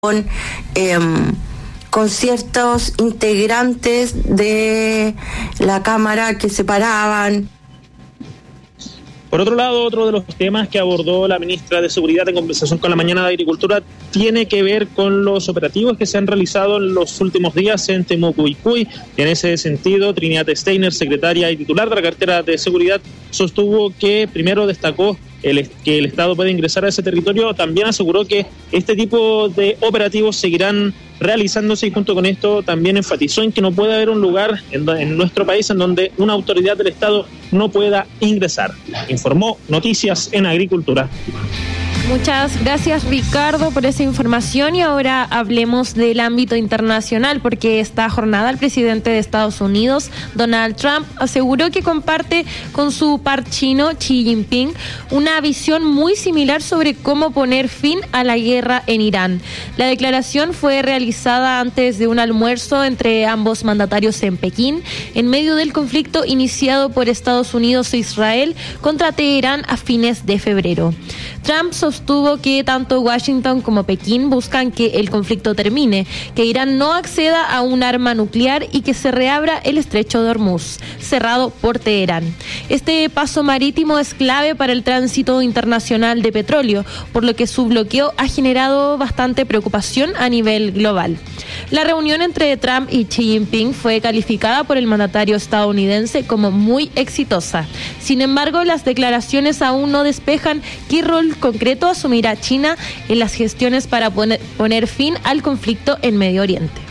con ciertos integrantes de la Cámara que se paraban. Por otro lado, otro de los temas que abordó la ministra de Seguridad en conversación con la Mañana de Agricultura tiene que ver con los operativos que se han realizado en los últimos días en Temuco y Cuy. En ese sentido, Trinidad Steiner, secretaria y titular de la cartera de Seguridad, sostuvo que primero destacó que el Estado puede ingresar a ese territorio. También aseguró que este tipo de operativos seguirán realizándose y junto con esto también enfatizó en que no puede haber un lugar en nuestro país en donde una autoridad del Estado no pueda ingresar. Informó Noticias en Agricultura. Muchas gracias, Ricardo, por esa información, y ahora hablemos del ámbito internacional, porque esta jornada el presidente de Estados Unidos, Donald Trump, aseguró que comparte con su par chino, Xi Jinping, una visión muy similar sobre cómo poner fin a la guerra en Irán. La declaración fue realizada antes de un almuerzo entre ambos mandatarios en Pekín, en medio del conflicto iniciado por Estados Unidos e Israel contra Teherán a fines de febrero. Trump sostuvo que tanto Washington como Pekín buscan que el conflicto termine, que Irán no acceda a un arma nuclear y que se reabra el estrecho de Hormuz, cerrado por Teherán. Este paso marítimo es clave para el tránsito internacional de petróleo, por lo que su bloqueo ha generado bastante preocupación a nivel global. La reunión entre Trump y Xi Jinping fue calificada por el mandatario estadounidense como muy exitosa. Sin embargo, las declaraciones aún no despejan qué rol concreto asumirá China en las gestiones para poner fin al conflicto en Medio Oriente.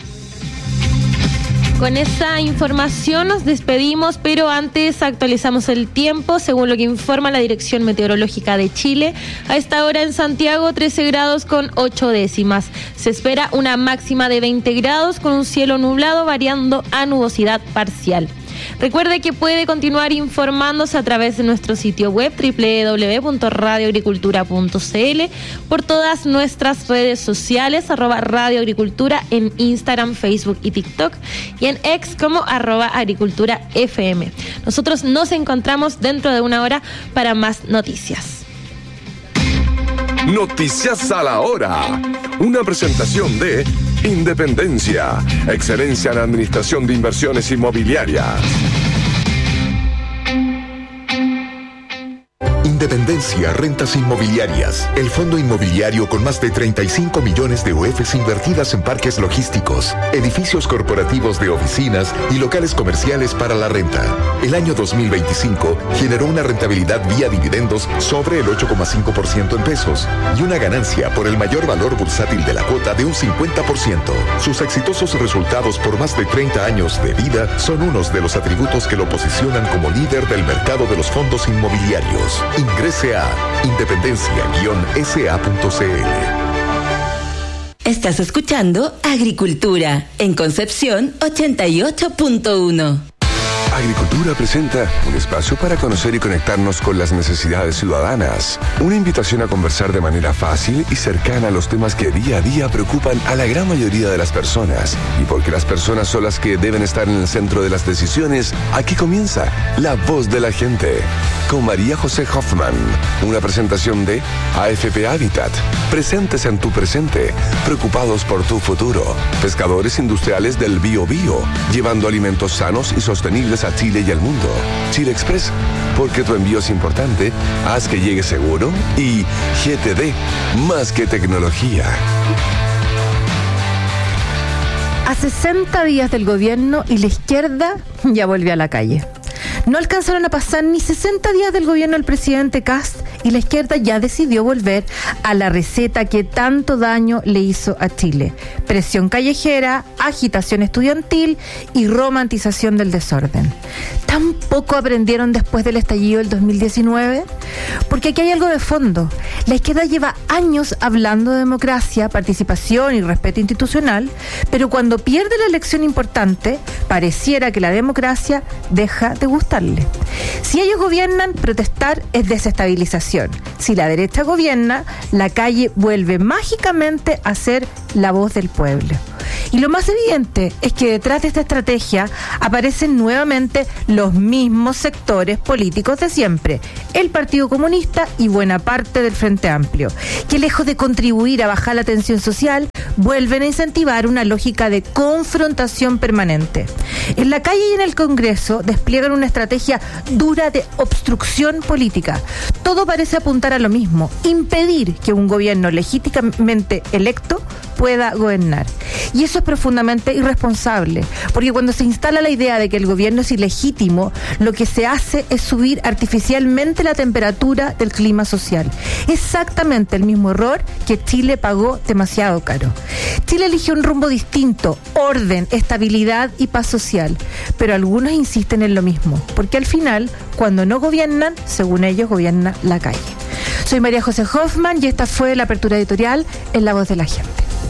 Con esa información nos despedimos, pero antes actualizamos el tiempo. Según lo que informa la Dirección Meteorológica de Chile, a esta hora en Santiago 13 grados con 8 décimas. Se espera una máxima de 20 grados con un cielo nublado variando a nubosidad parcial. Recuerde que puede continuar informándose a través de nuestro sitio web www.radioagricultura.cl, por todas nuestras redes sociales, @radioagricultura en Instagram, Facebook y TikTok, y en X como @agriculturafm. Nosotros nos encontramos dentro de una hora para más noticias. Noticias a la hora. Una presentación de Independencia, excelencia en administración de inversiones inmobiliarias. Independencia Rentas Inmobiliarias, el fondo inmobiliario con más de 35 millones de UFs invertidas en parques logísticos, edificios corporativos de oficinas y locales comerciales para la renta. El año 2025 generó una rentabilidad vía dividendos sobre el 8,5% en pesos y una ganancia por el mayor valor bursátil de la cuota de un 50%. Sus exitosos resultados por más de 30 años de vida son unos de los atributos que lo posicionan como líder del mercado de los fondos inmobiliarios. Ingrese a independencia-sa.cl. Estás escuchando Agricultura en Concepción 88.1. Agricultura presenta un espacio para conocer y conectarnos con las necesidades ciudadanas. Una invitación a conversar de manera fácil y cercana a los temas que día a día preocupan a la gran mayoría de las personas. Y porque las personas son las que deben estar en el centro de las decisiones, aquí comienza La Voz de la Gente, con María José Hoffman. Una presentación de AFP Habitat. Presentes en tu presente, preocupados por tu futuro. Pescadores industriales del Bio Bio, llevando alimentos sanos y sostenibles a Chile y al mundo. Chile Express, porque tu envío es importante, haz que llegue seguro. Y GTD, más que tecnología. A 60 días del gobierno y la izquierda ya volvió a la calle. No alcanzaron a pasar ni 60 días del gobierno del presidente Kast y la izquierda ya decidió volver a la receta que tanto daño le hizo a Chile: presión callejera, agitación estudiantil y romantización del desorden. ¿Tan poco aprendieron después del estallido del 2019? Porque aquí hay algo de fondo. La izquierda lleva años hablando de democracia, participación y respeto institucional, pero cuando pierde la elección importante, pareciera que la democracia deja de gustarle. Si ellos gobiernan, protestar es desestabilización. Si la derecha gobierna, la calle vuelve mágicamente a ser la voz del pueblo. Y lo más evidente es que detrás de esta estrategia aparecen nuevamente los mismos sectores políticos de siempre, el Partido Comunista y buena parte del Frente Amplio, que lejos de contribuir a bajar la tensión social, vuelven a incentivar una lógica de confrontación permanente. En la calle y en el Congreso despliegan una estrategia dura de obstrucción política. Todo parece apuntar a lo mismo: impedir que un gobierno legítimamente electo pueda gobernar. Y eso es profundamente irresponsable, porque cuando se instala la idea de que el gobierno es ilegítimo, lo que se hace es subir artificialmente la temperatura del clima social. Exactamente el mismo error que Chile pagó demasiado caro. Chile eligió un rumbo distinto: orden, estabilidad y paz social. Pero algunos insisten en lo mismo, porque al final, cuando no gobiernan, según ellos, gobierna la calle. Soy María José Hoffman y esta fue la apertura editorial en La Voz de la Gente.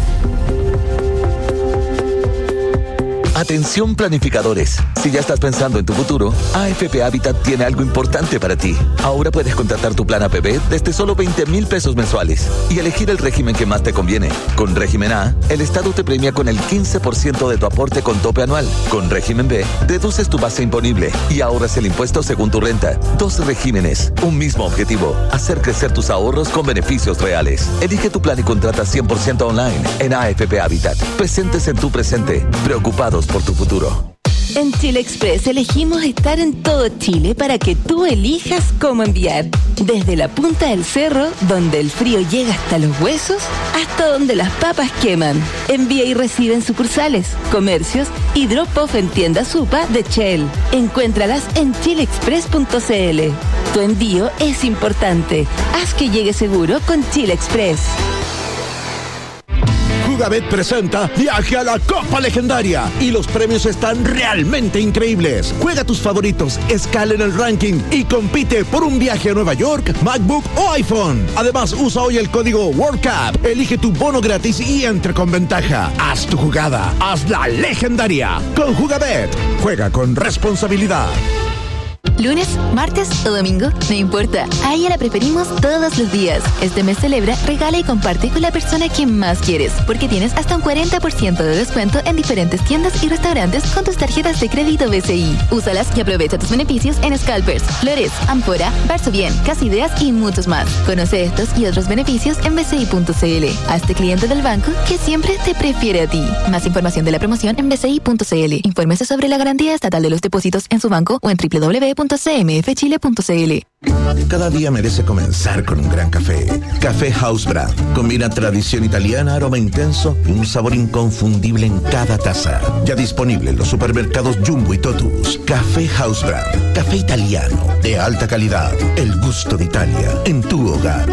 Atención planificadores, si ya estás pensando en tu futuro, AFP Habitat tiene algo importante para ti. Ahora puedes contratar tu plan APB desde solo 20,000 pesos mensuales y elegir el régimen que más te conviene. Con régimen A, el Estado te premia con el 15% de tu aporte con tope anual. Con régimen B, deduces tu base imponible y ahorras el impuesto según tu renta. 2 regímenes, un mismo objetivo: hacer crecer tus ahorros con beneficios reales. Elige tu plan y contrata 100% online en AFP Habitat. Presentes en tu presente, preocupados por tu futuro. En Chile Express elegimos estar en todo Chile para que tú elijas cómo enviar. Desde la punta del cerro, donde el frío llega hasta los huesos, hasta donde las papas queman. Envía y recibe en sucursales, comercios y drop-off en tiendas Supa de Shell. Encuéntralas en chileexpress.cl. Tu envío es importante. Haz que llegue seguro con Chile Express. Jugabet presenta Viaje a la Copa Legendaria y los premios están realmente increíbles. Juega tus favoritos, escala en el ranking y compite por un viaje a Nueva York, MacBook o iPhone. Además, usa hoy el código WorldCup, elige tu bono gratis y entra con ventaja. Haz tu jugada, hazla legendaria. Con Jugabet, juega con responsabilidad. Lunes, martes o domingo, no importa, a ella la preferimos todos los días. Este mes celebra, regala y comparte con la persona que más quieres, porque tienes hasta un 40% de descuento en diferentes tiendas y restaurantes con tus tarjetas de crédito BCI. Úsalas y aprovecha tus beneficios en Scalpers, Flores, Ampora, Barso Bien, Casa Ideas y muchos más. Conoce estos y otros beneficios en bci.cl. Hazte cliente del banco que siempre te prefiere a ti. Más información de la promoción en bci.cl. Infórmese sobre la garantía estatal de los depósitos en su banco o en www.cmfchile.cl. Cada día merece comenzar con un gran café. Café House Brand combina tradición italiana, aroma intenso y un sabor inconfundible en cada taza. Ya disponible en los supermercados Jumbo y Totus. Café House Brand, café italiano de alta calidad. El gusto de Italia en tu hogar.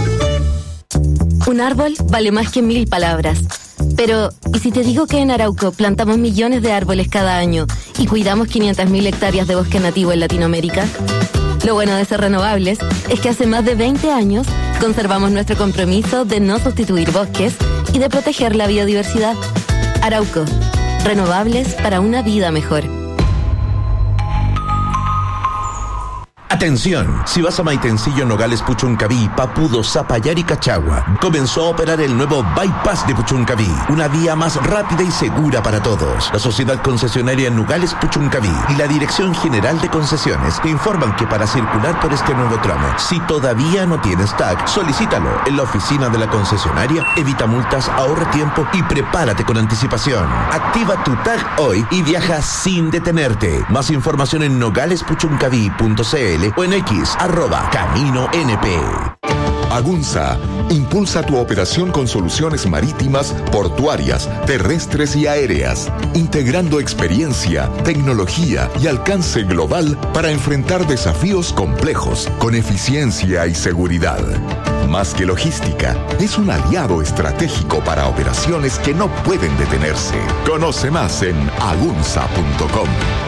Un árbol vale más que 1000 palabras. Pero, ¿y si te digo que en Arauco plantamos millones de árboles cada año y cuidamos 500.000 hectáreas de bosque nativo en Latinoamérica? Lo bueno de ser renovables es que hace más de 20 años conservamos nuestro compromiso de no sustituir bosques y de proteger la biodiversidad. Arauco, renovables para una vida mejor. Atención, si vas a Maitencillo, Nogales, Puchuncaví, Papudo, Zapallar y Cachagua, comenzó a operar el nuevo Bypass de Puchuncaví, una vía más rápida y segura para todos. La sociedad concesionaria Nogales Puchuncaví y la Dirección General de Concesiones te informan que para circular por este nuevo tramo, si todavía no tienes tag, solicítalo en la oficina de la concesionaria, evita multas, ahorra tiempo y prepárate con anticipación. Activa tu tag hoy y viaja sin detenerte. Más información en nogalespuncaví.cl o en X, @CaminoNP. Agunza impulsa tu operación con soluciones marítimas, portuarias, terrestres y aéreas, integrando experiencia, tecnología y alcance global para enfrentar desafíos complejos con eficiencia y seguridad. Más que logística, es un aliado estratégico para operaciones que no pueden detenerse. Conoce más en agunza.com.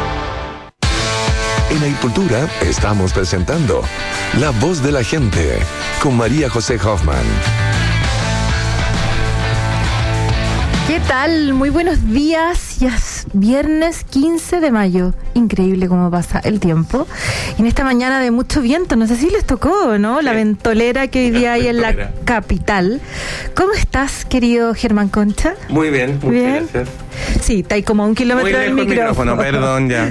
En Agricultura estamos presentando La Voz de la Gente con María José Hoffman. ¿Qué tal? Muy buenos días. Ya es viernes 15 de mayo. Increíble cómo pasa el tiempo. Y en esta mañana de mucho viento, no sé si les tocó, ¿no? Sí. La ventolera que hoy día hay en la capital. ¿Cómo estás, querido Germán Concha? Muy bien, muchas gracias. Sí, está ahí como a 1 kilómetro del micrófono. Perdón, ya.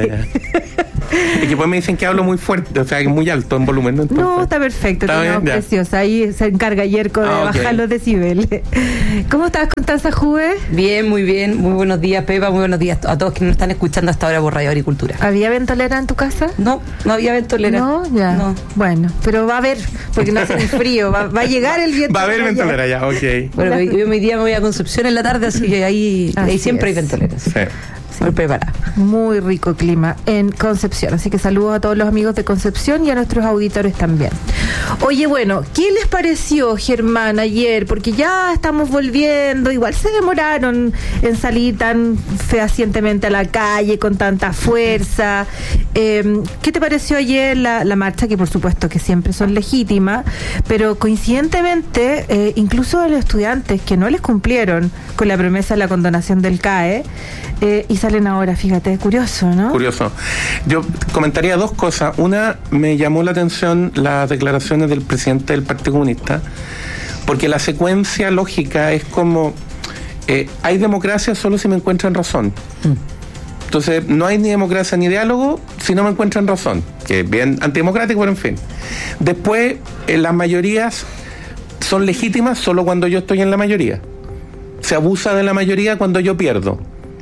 Es que después me dicen que hablo muy fuerte, o sea, muy alto en volumen. Entonces, no, está perfecto, está preciosa. Ahí se encarga Yerko de bajar los decibeles. ¿Cómo estás, Constanza Juve? Bien, muy bien. Muy buenos días, Pepa. Muy buenos días a todos que nos están escuchando hasta ahora por Radio Agricultura. ¿Había ventolera en tu casa? No había ventolera. No, ya. No. Bueno, pero va a haber, porque no hace ni frío. Va a llegar el viento. Va a haber ventolera ya, ok. Bueno, yo hoy día me voy a Concepción en la tarde, así que ahí siempre hay ventoleras. Sí. Muy preparada. Muy rico clima en Concepción. Así que saludos a todos los amigos de Concepción y a nuestros auditores también. Oye, bueno, ¿qué les pareció, Germán, ayer? Porque ya estamos volviendo. Igual se demoraron en salir tan fehacientemente a la calle con tanta fuerza. ¿Qué te pareció ayer la marcha? Que por supuesto que siempre son legítimas, pero coincidentemente, incluso a los estudiantes que no les cumplieron con la promesa de la condonación del CAE, y salen ahora, fíjate, curioso, ¿no? Curioso. Yo comentaría dos cosas. Una, me llamó la atención las declaraciones del presidente del Partido Comunista, porque la secuencia lógica es como, hay democracia solo si me encuentran razón. Entonces, no hay ni democracia ni diálogo si no me encuentran razón, que es bien antidemocrático, pero en fin. Después, las mayorías son legítimas solo cuando yo estoy en la mayoría. Se abusa de la mayoría cuando yo pierdo.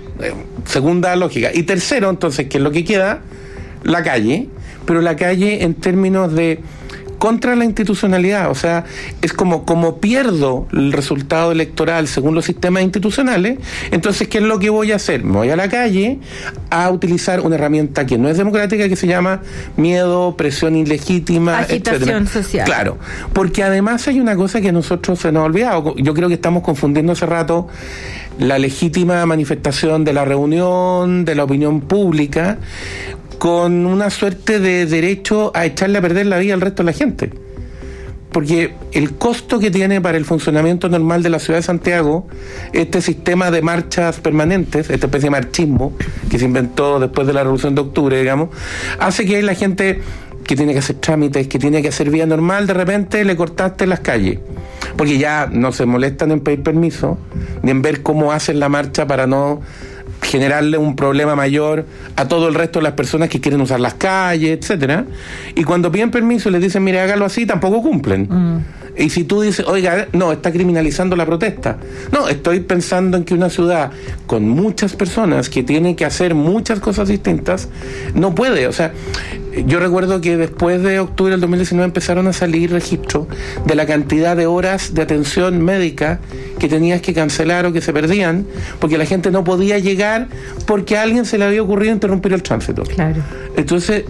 Segunda lógica. Y tercero, entonces, que es lo que queda, la calle, pero la calle en términos de contra la institucionalidad, o sea, es como pierdo el resultado electoral según los sistemas institucionales, entonces, ¿qué es lo que voy a hacer? Me voy a la calle a utilizar una herramienta que no es democrática, que se llama miedo, presión ilegítima, agitación social. Claro, porque además hay una cosa que a nosotros se nos ha olvidado. Yo creo que estamos confundiendo hace rato la legítima manifestación de la reunión, de la opinión pública, con una suerte de derecho a echarle a perder la vida al resto de la gente. Porque el costo que tiene para el funcionamiento normal de la ciudad de Santiago este sistema de marchas permanentes, esta especie de marchismo que se inventó después de la Revolución de Octubre, digamos, hace que la gente que tiene que hacer trámites, que tiene que hacer vía normal, de repente le cortaste las calles. Porque ya no se molestan en pedir permiso, ni en ver cómo hacen la marcha para no generarle un problema mayor a todo el resto de las personas que quieren usar las calles, etcétera. Y cuando piden permiso y les dicen, mire, hágalo así, tampoco cumplen. Y si tú dices, oiga, no, está criminalizando la protesta. No, estoy pensando en que una ciudad con muchas personas que tienen que hacer muchas cosas distintas, no puede. O sea, yo recuerdo que después de octubre del 2019 empezaron a salir registros de la cantidad de horas de atención médica que tenías que cancelar o que se perdían, porque la gente no podía llegar porque a alguien se le había ocurrido interrumpir el tránsito. Claro. Entonces,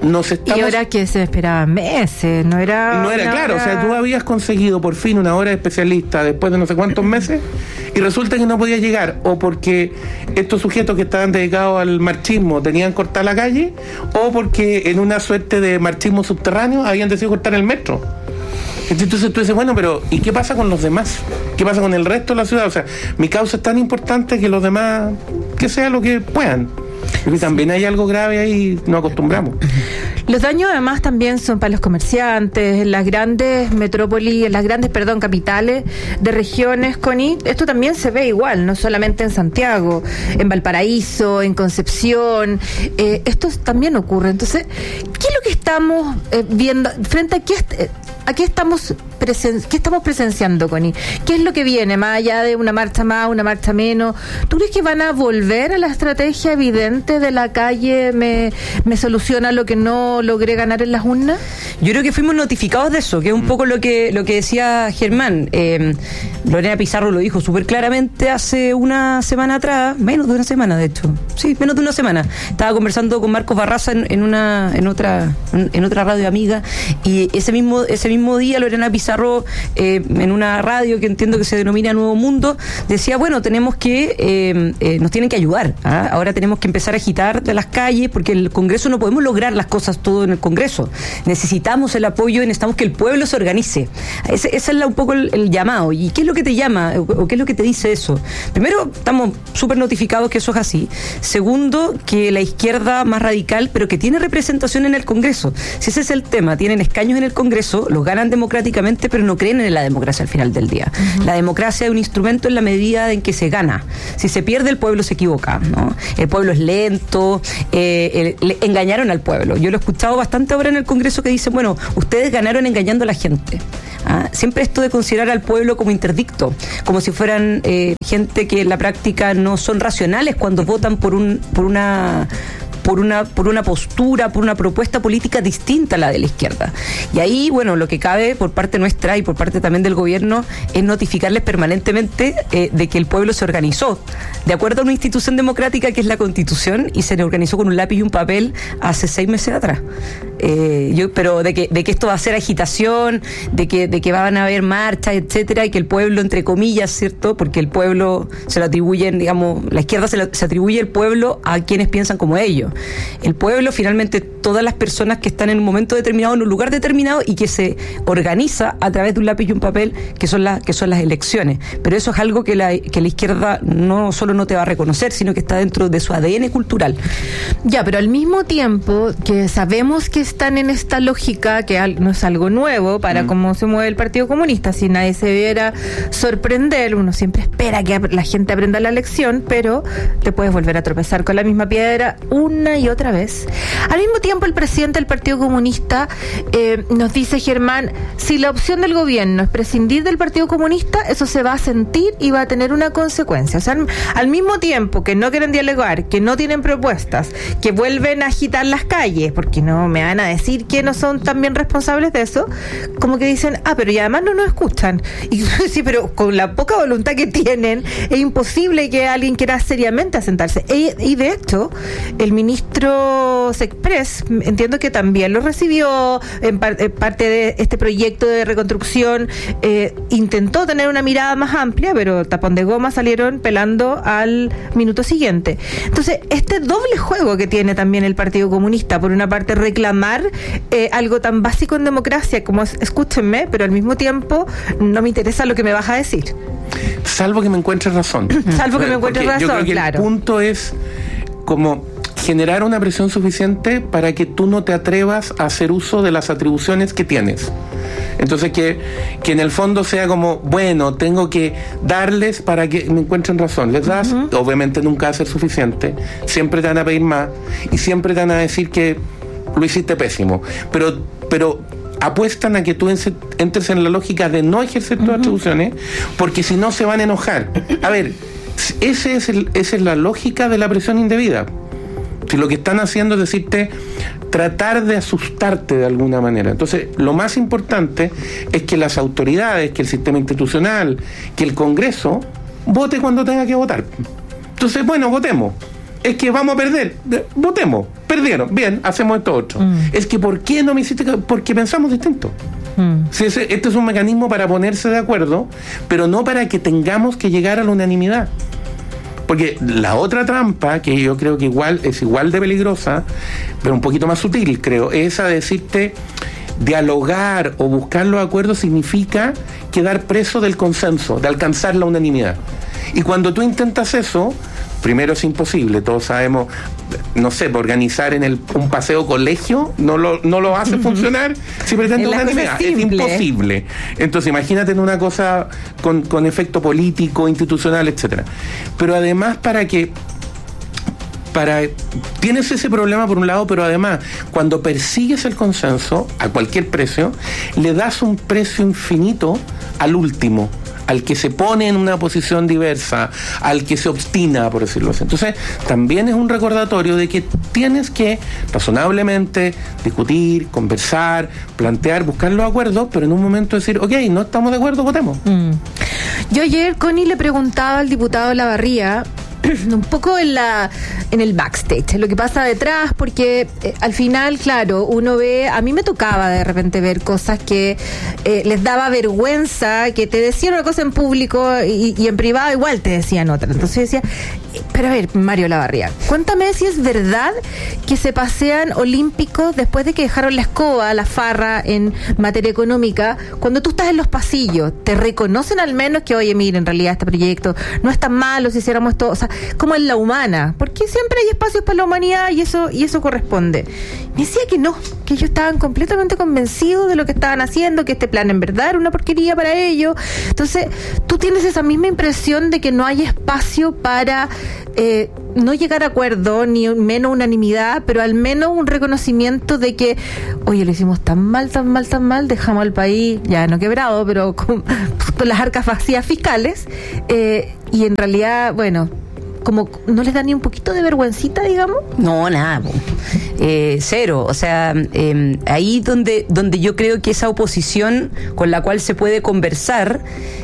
y ahora que se esperaban meses, no era claro, o sea, tú habías conseguido por fin una hora de especialista después de no sé cuántos meses y resulta que no podía llegar, o porque estos sujetos que estaban dedicados al marchismo tenían que cortar la calle, o porque en una suerte de marchismo subterráneo habían decidido cortar el metro. Entonces tú dices, bueno, pero ¿y qué pasa con los demás? ¿Qué pasa con el resto de la ciudad? O sea, mi causa es tan importante que los demás, que sea lo que puedan. Porque también hay algo grave ahí, nos acostumbramos. Los daños además también son para los comerciantes, en las grandes metrópolis, en las grandes, capitales de regiones, Connie. Esto también se ve igual, no solamente en Santiago, en Valparaíso, en Concepción. Esto también ocurre. Entonces, ¿qué es lo que estamos viendo? ¿Frente a qué estamos presenciando, Connie? ¿Qué es lo que viene, más allá de una marcha más, una marcha menos? ¿Tú crees que van a volver a la estrategia evidente de la calle me soluciona lo que no logré ganar en las urnas? Yo creo que fuimos notificados de eso, que es un poco lo que decía Germán. Lorena Pizarro lo dijo súper claramente hace una semana atrás, menos de una semana de hecho. Sí, menos de una semana. Estaba conversando con Marcos Barraza en otra radio amiga, y ese mismo mismo día Lorena Pizarro, en una radio que entiendo que se denomina Nuevo Mundo, decía, bueno, tenemos que, nos tienen que ayudar, ¿ah? Ahora tenemos que empezar a agitar de las calles, porque el Congreso no podemos lograr las cosas todo en el Congreso. Necesitamos el apoyo y necesitamos que el pueblo se organice. Ese es un poco el llamado. ¿Y qué es lo que te llama o qué es lo que te dice eso? Primero, estamos súper notificados que eso es así. Segundo, que la izquierda más radical, pero que tiene representación en el Congreso. Si ese es el tema, tienen escaños en el Congreso, los ganan democráticamente, pero no creen en la democracia al final del día. Uh-huh. La democracia es un instrumento en la medida en que se gana. Si se pierde, el pueblo se equivoca, ¿no? El pueblo es lento, engañaron al pueblo. Yo lo he escuchado bastante ahora en el Congreso que dicen, bueno, ustedes ganaron engañando a la gente. ¿Ah? Siempre esto de considerar al pueblo como interdicto, como si fueran gente que en la práctica no son racionales cuando votan por una postura, por una propuesta política distinta a la de la izquierda. Y ahí, bueno, lo que cabe por parte nuestra y por parte también del gobierno es notificarles permanentemente de que el pueblo se organizó de acuerdo a una institución democrática que es la Constitución, y se organizó con un lápiz y un papel hace 6 meses atrás. Pero de que esto va a ser agitación, de que van a haber marchas, etcétera, y que el pueblo, entre comillas, ¿cierto? Porque el pueblo se lo atribuyen, digamos, la izquierda se atribuye el pueblo a quienes piensan como ellos. El pueblo, finalmente, todas las personas que están en un momento determinado, en un lugar determinado, y que se organiza a través de un lápiz y un papel, que son las elecciones. Pero eso es algo que la izquierda no solo no te va a reconocer, sino que está dentro de su ADN cultural. Ya, pero al mismo tiempo que sabemos que están en esta lógica, que no es algo nuevo para cómo se mueve el Partido Comunista, si nadie se viera sorprender, uno siempre espera que la gente aprenda la lección, pero te puedes volver a tropezar con la misma piedra una y otra vez. Al mismo tiempo, el presidente del Partido Comunista nos dice, Germán, si la opción del gobierno es prescindir del Partido Comunista, eso se va a sentir y va a tener una consecuencia. O sea, al mismo tiempo que no quieren dialogar, que no tienen propuestas, que vuelven a agitar las calles, porque no me van a decir que no son también responsables de eso, como que dicen, pero y además no nos escuchan. Y sí, pero con la poca voluntad que tienen, es imposible que alguien quiera seriamente asentarse. Y de hecho, el ministro Sexpress, entiendo que también lo recibió en parte de este proyecto de reconstrucción, intentó tener una mirada más amplia, pero tapón de goma salieron pelando al minuto siguiente. Entonces, este doble juego que tiene también el Partido Comunista, por una parte reclamar algo tan básico en democracia como es, escúchenme, pero al mismo tiempo no me interesa lo que me vas a decir. Salvo que me encuentres razón. Salvo que me encuentres razón, yo creo que claro. El punto es como generar una presión suficiente para que tú no te atrevas a hacer uso de las atribuciones que tienes. Entonces que en el fondo sea como, bueno, tengo que darles para que me encuentren razón. Les das, obviamente nunca va a ser suficiente, siempre te van a pedir más y siempre te van a decir que lo hiciste pésimo, pero apuestan a que tú entres en la lógica de no ejercer tus atribuciones, porque si no se van a enojar. A ver, esa es la lógica de la presión indebida. Si lo que están haciendo es decirte, tratar de asustarte de alguna manera. Entonces, lo más importante es que las autoridades, que el sistema institucional, que el Congreso, vote cuando tenga que votar. Entonces, bueno, votemos. Es que vamos a perder, votemos. Perdieron, bien, hacemos esto otro. Es que, ¿por qué no me hiciste? Porque pensamos distinto. Sí, este es un mecanismo para ponerse de acuerdo, pero no para que tengamos que llegar a la unanimidad. Porque la otra trampa, que yo creo que es igual de peligrosa, pero un poquito más sutil, creo, es esa de decirte, dialogar o buscar los acuerdos significa quedar preso del consenso, de alcanzar la unanimidad. Y cuando tú intentas eso, primero es imposible, todos sabemos, no sé, organizar un paseo colegio no lo hace funcionar si pretende unanimidad, es imposible. Entonces imagínate en una cosa con efecto político, institucional, etcétera. Pero además tienes ese problema por un lado, pero además cuando persigues el consenso a cualquier precio, le das un precio infinito al último, al que se pone en una posición diversa, al que se obstina, por decirlo así. Entonces, también es un recordatorio de que tienes que razonablemente discutir, conversar, plantear, buscar los acuerdos, pero en un momento decir, ok, no estamos de acuerdo, votemos. Yo ayer, Connie, le preguntaba al diputado Lavarría un poco en el backstage, en lo que pasa detrás, porque al final, claro, uno ve, a mí me tocaba de repente ver cosas que les daba vergüenza, que te decían una cosa en público y en privado igual te decían otra. Entonces decía, pero a ver, Mario Lavarría, cuéntame si es verdad que se pasean olímpicos después de que dejaron la escoba, la farra en materia económica. Cuando tú estás en los pasillos, ¿te reconocen al menos que, oye, mira, en realidad este proyecto no es tan malo si hiciéramos esto? O sea, como en la humana, porque siempre hay espacios para la humanidad y eso corresponde. Me decía que no, que ellos estaban completamente convencidos de lo que estaban haciendo, que este plan en verdad era una porquería para ellos. Entonces, tú tienes esa misma impresión de que no hay espacio para no llegar a acuerdo, ni menos unanimidad, pero al menos un reconocimiento de que, oye, lo hicimos tan mal, dejamos al país ya no quebrado, pero con las arcas vacías fiscales, y en realidad, bueno, como no les da ni un poquito de vergüencita, digamos. No, nada, cero. O sea, ahí donde yo creo que esa oposición con la cual se puede conversar,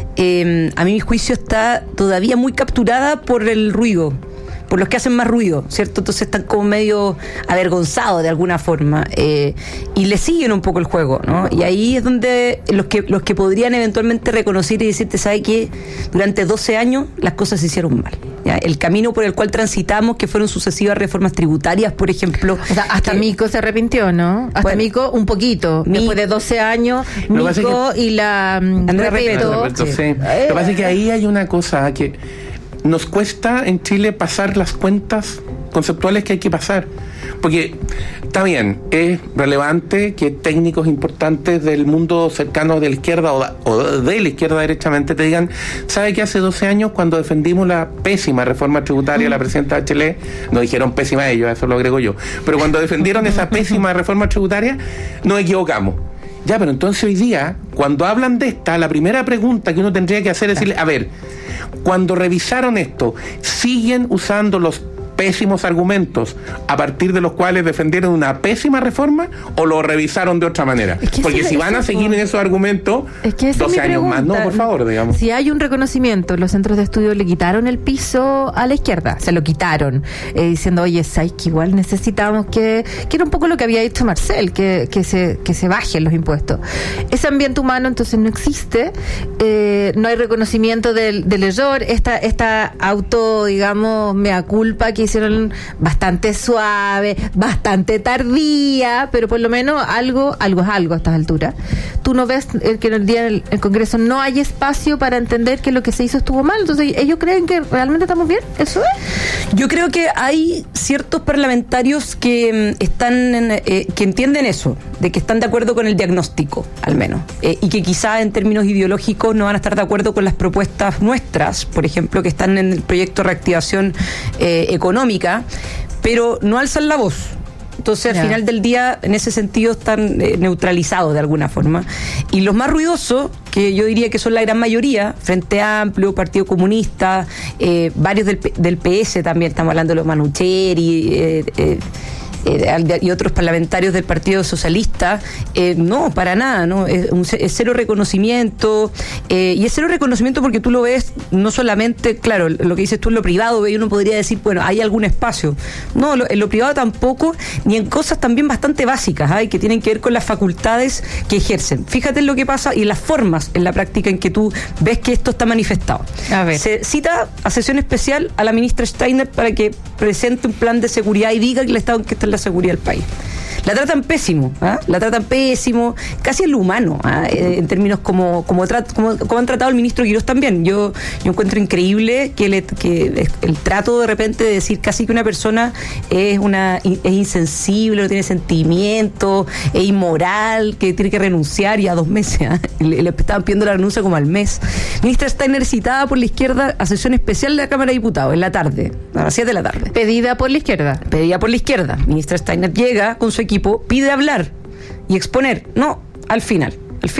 a mi juicio está todavía muy capturada por el ruido, por los que hacen más ruido, ¿cierto? Entonces están como medio avergonzados de alguna forma, y le siguen un poco el juego, ¿no? Y ahí es donde los que podrían eventualmente reconocer y decirte, ¿sabe qué? Durante 12 años las cosas se hicieron mal, ¿ya? El camino por el cual transitamos, que fueron sucesivas reformas tributarias, por ejemplo. O sea, hasta Mico se arrepintió, ¿no? Hasta bueno, Mico un poquito. Después de 12 años, Mico y la Repeto. Sí. Lo que pasa es que ahí hay una cosa que nos cuesta en Chile pasar las cuentas conceptuales que hay que pasar. Porque está bien, es relevante que técnicos importantes del mundo cercano de la izquierda o de la izquierda derechamente te digan, ¿sabe que hace 12 años cuando defendimos la pésima reforma tributaria, la presidenta Bachelet, no dijeron pésima ellos, eso lo agrego yo, pero cuando defendieron esa pésima reforma tributaria, nos equivocamos? Ya, pero entonces hoy día, cuando hablan de esta, la primera pregunta que uno tendría que hacer es decirle, a ver, cuando revisaron esto, ¿siguen usando los pésimos argumentos a partir de los cuales defendieron una pésima reforma o lo revisaron de otra manera? Es que porque si van a seguir en esos argumentos, es que 12 años más, no, por favor, digamos. Si hay un reconocimiento, los centros de estudio le quitaron el piso a la izquierda, se lo quitaron, diciendo, oye, ¿sabes que igual necesitamos que era un poco lo que había dicho Marcel, que se bajen los impuestos? Ese ambiente humano entonces no existe, no hay reconocimiento del error, esta auto, digamos, mea culpa que hicieron bastante suave, bastante tardía, pero por lo menos algo es algo a estas alturas. Tú no ves que en el día del Congreso no hay espacio para entender que lo que se hizo estuvo mal, entonces ellos creen que realmente estamos bien, ¿eso es? Yo creo que hay ciertos parlamentarios que que entienden eso, de que están de acuerdo con el diagnóstico, al menos, y que quizá en términos ideológicos no van a estar de acuerdo con las propuestas nuestras, por ejemplo, que están en el proyecto de reactivación económica, pero no alzan la voz. Entonces, al final del día, en ese sentido, están neutralizados de alguna forma. Y los más ruidosos, que yo diría que son la gran mayoría, Frente Amplio, Partido Comunista, varios del PS también, estamos hablando de los Manucheri, y otros parlamentarios del Partido Socialista, no, para nada, ¿no? Es cero reconocimiento, y es cero reconocimiento porque tú lo ves no solamente, claro, lo que dices tú en lo privado, y uno podría decir, bueno, hay algún espacio. No, en lo privado tampoco, ni en cosas también bastante básicas, que tienen que ver con las facultades que ejercen. Fíjate en lo que pasa y las formas en la práctica en que tú ves que esto está manifestado. A ver. Se cita a sesión especial a la ministra Steiner para que presente un plan de seguridad y diga que el Estado en que está la seguridad del país. La tratan pésimo, casi en lo humano, en términos como han tratado al ministro Quirós también. Yo encuentro increíble que el trato de repente de decir casi que una persona es insensible, no tiene sentimiento, es inmoral, que tiene que renunciar y a 2 meses, le estaban pidiendo la renuncia como al mes. Ministra Steiner citada por la izquierda a sesión especial de la Cámara de Diputados en la tarde, a las 7 de la tarde. Pedida por la izquierda. Ministra Steiner llega con su equipo, pide hablar y exponer, al final.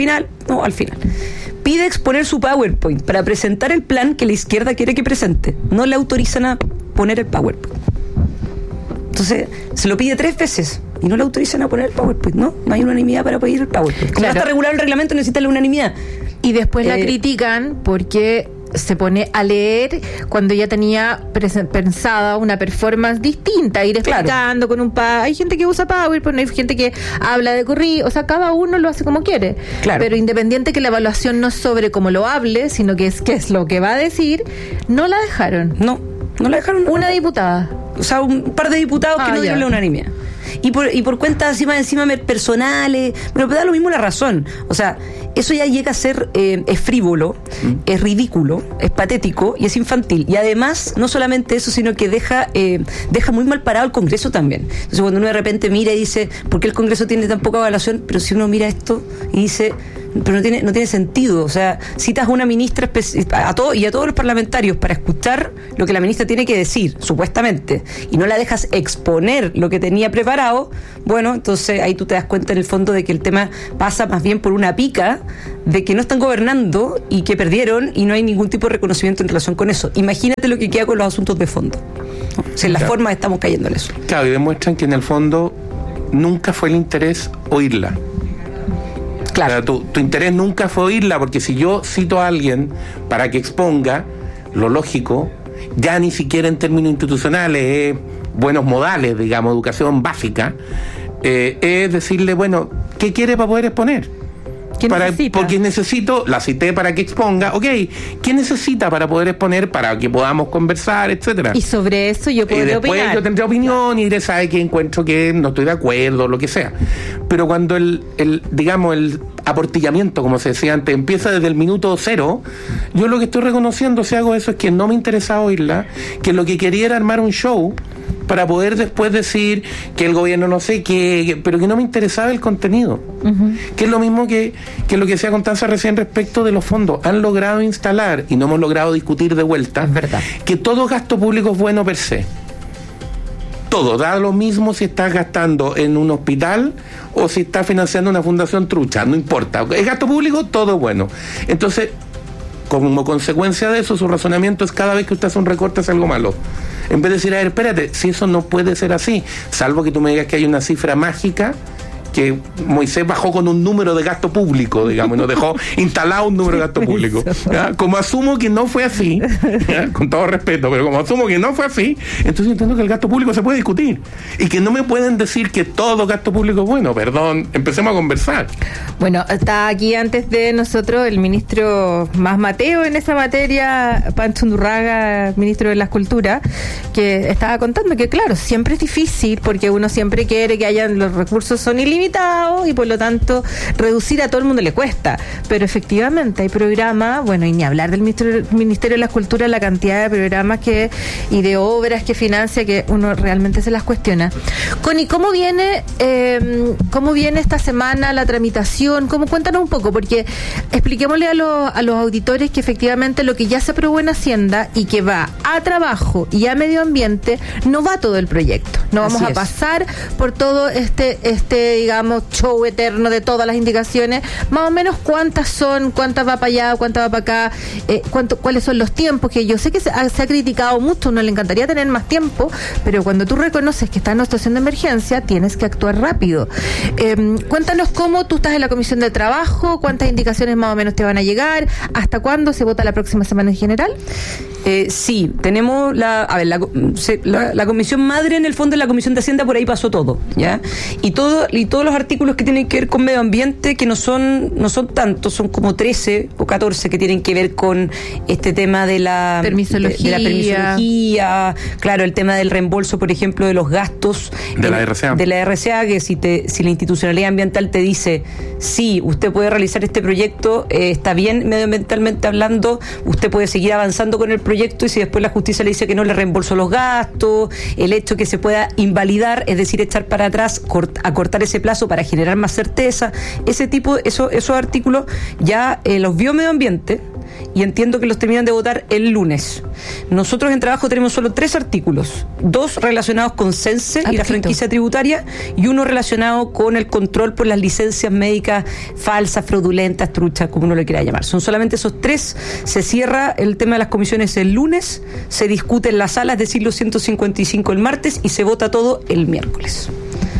Pide exponer su PowerPoint para presentar el plan que la izquierda quiere que presente. No le autorizan a poner el PowerPoint. Entonces, se lo pide 3 veces y no le autorizan a poner el PowerPoint, ¿no? No hay unanimidad para pedir el PowerPoint. Claro. Basta regular el reglamento, necesita la unanimidad. Y después la critican porque se pone a leer cuando ya tenía pensada una performance distinta, ir explicando con un hay gente que usa PowerPoint, hay gente que habla de corrido, o sea, cada uno lo hace como quiere. Claro. Pero independiente que la evaluación no es sobre cómo lo hable, sino que es qué es lo que va a decir, no la dejaron. No la dejaron. Una diputada. O sea, un par de diputados que no dieron la unanimidad. Y por cuentas encima personales, pero da lo mismo la razón. O sea, eso ya llega a ser es frívolo, es ridículo, es patético y es infantil. Y además, no solamente eso, sino que deja muy mal parado el Congreso también. Entonces, cuando uno de repente mira y dice, ¿por qué el Congreso tiene tan poca evaluación? Pero si uno mira esto y dice, pero no tiene sentido. O sea, citas a una ministra a todos los parlamentarios para escuchar lo que la ministra tiene que decir, supuestamente, y no la dejas exponer lo que tenía preparado. Bueno, entonces ahí tú te das cuenta en el fondo de que el tema pasa más bien por una pica de que no están gobernando y que perdieron y no hay ningún tipo de reconocimiento en relación con eso. Imagínate lo que queda con los asuntos de fondo. O sea, en las formas estamos cayendo en eso. Claro, y demuestran que en el fondo nunca fue el interés oírla. Claro. O sea, tu interés nunca fue oírla, porque si yo cito a alguien para que exponga, lo lógico, ya ni siquiera en términos institucionales, buenos modales, digamos, educación básica, es decirle, bueno, ¿qué quiere para poder exponer? Porque necesito, la cité para que exponga, ¿qué necesita para poder exponer, para que podamos conversar, etcétera? Y sobre eso yo puedo después opinar. Yo tendré opinión y diré, ¿sabe qué? Encuentro que no estoy de acuerdo, lo que sea. Pero cuando el aportillamiento, como se decía antes, empieza desde el minuto 0, yo lo que estoy reconociendo, si hago eso, es que no me interesaba oírla, que lo que quería era armar un show para poder después decir que el gobierno no sé qué, pero que no me interesaba el contenido. Que es lo mismo que lo que decía Constanza recién respecto de los fondos. Han logrado instalar, y no hemos logrado discutir de vuelta, es verdad, que todo gasto público es bueno per se. Todo, da lo mismo si estás gastando en un hospital o si estás financiando una fundación trucha, no importa. Es gasto público, todo es bueno. Entonces, como consecuencia de eso, su razonamiento es cada vez que usted hace un recorte es algo malo. En vez de decir, a ver, espérate, si eso no puede ser así, salvo que tú me digas que hay una cifra mágica, que Moisés bajó con un número de gasto público, digamos, y nos dejó instalado un número de gasto público. ¿Ya? Como asumo que no fue así, ¿ya? Con todo respeto, pero como asumo que no fue así, entonces entiendo que el gasto público se puede discutir y que no me pueden decir que todo gasto público es bueno. Perdón, empecemos a conversar. Bueno, está aquí antes de nosotros el ministro más Mateo en esa materia, Pancho Undurraga, ministro de las Culturas, que estaba contando que claro, siempre es difícil porque uno siempre quiere que hayan, los recursos son ilimitados y por lo tanto reducir a todo el mundo le cuesta, pero efectivamente hay programas, bueno, y ni hablar del Ministerio de las Culturas, la cantidad de programas y de obras que financia, que uno realmente se las cuestiona. Connie, ¿cómo viene esta semana la tramitación? Cuéntanos un poco, porque expliquémosle a los auditores que efectivamente lo que ya se aprobó en Hacienda y que va a trabajo y a medio ambiente, no va todo el proyecto. No vamos a pasar por todo este digamos, show eterno de todas las indicaciones, más o menos cuántas son, cuántas va para allá, cuántas va para acá, cuáles son los tiempos, que yo sé que se ha criticado mucho, uno le encantaría tener más tiempo, pero cuando tú reconoces que está en una situación de emergencia, tienes que actuar rápido. Cuéntanos cómo tú estás en la Comisión de Trabajo, cuántas indicaciones más o menos te van a llegar, hasta cuándo se vota la próxima semana en general. Sí, tenemos la comisión madre, en el fondo, en la Comisión de Hacienda, por ahí pasó todo, ¿ya? Y todos los artículos que tienen que ver con medio ambiente, que no son tantos, son como 13 o 14 que tienen que ver con este tema de la permisología, claro, el tema del reembolso, por ejemplo, de los gastos de la RCA, que si la institucionalidad ambiental te dice, sí, usted puede realizar este proyecto, está bien medioambientalmente hablando, usted puede seguir avanzando con el proyecto, y si después la justicia le dice que no le reembolso los gastos, el hecho que se pueda invalidar, es decir, echar para atrás, acortar ese plazo para generar más certeza, esos artículos ya los vio medio ambiente y entiendo que los terminan de votar el lunes. Nosotros en trabajo tenemos solo 3 artículos, 2 relacionados con CENSE y la franquicia tributaria, y 1 relacionado con el control por las licencias médicas falsas, fraudulentas, truchas, como uno le quiera llamar. Son solamente esos 3. Se cierra el tema de las comisiones el lunes, se discute en la sala, es decir, los 155 el martes, y se vota todo el miércoles.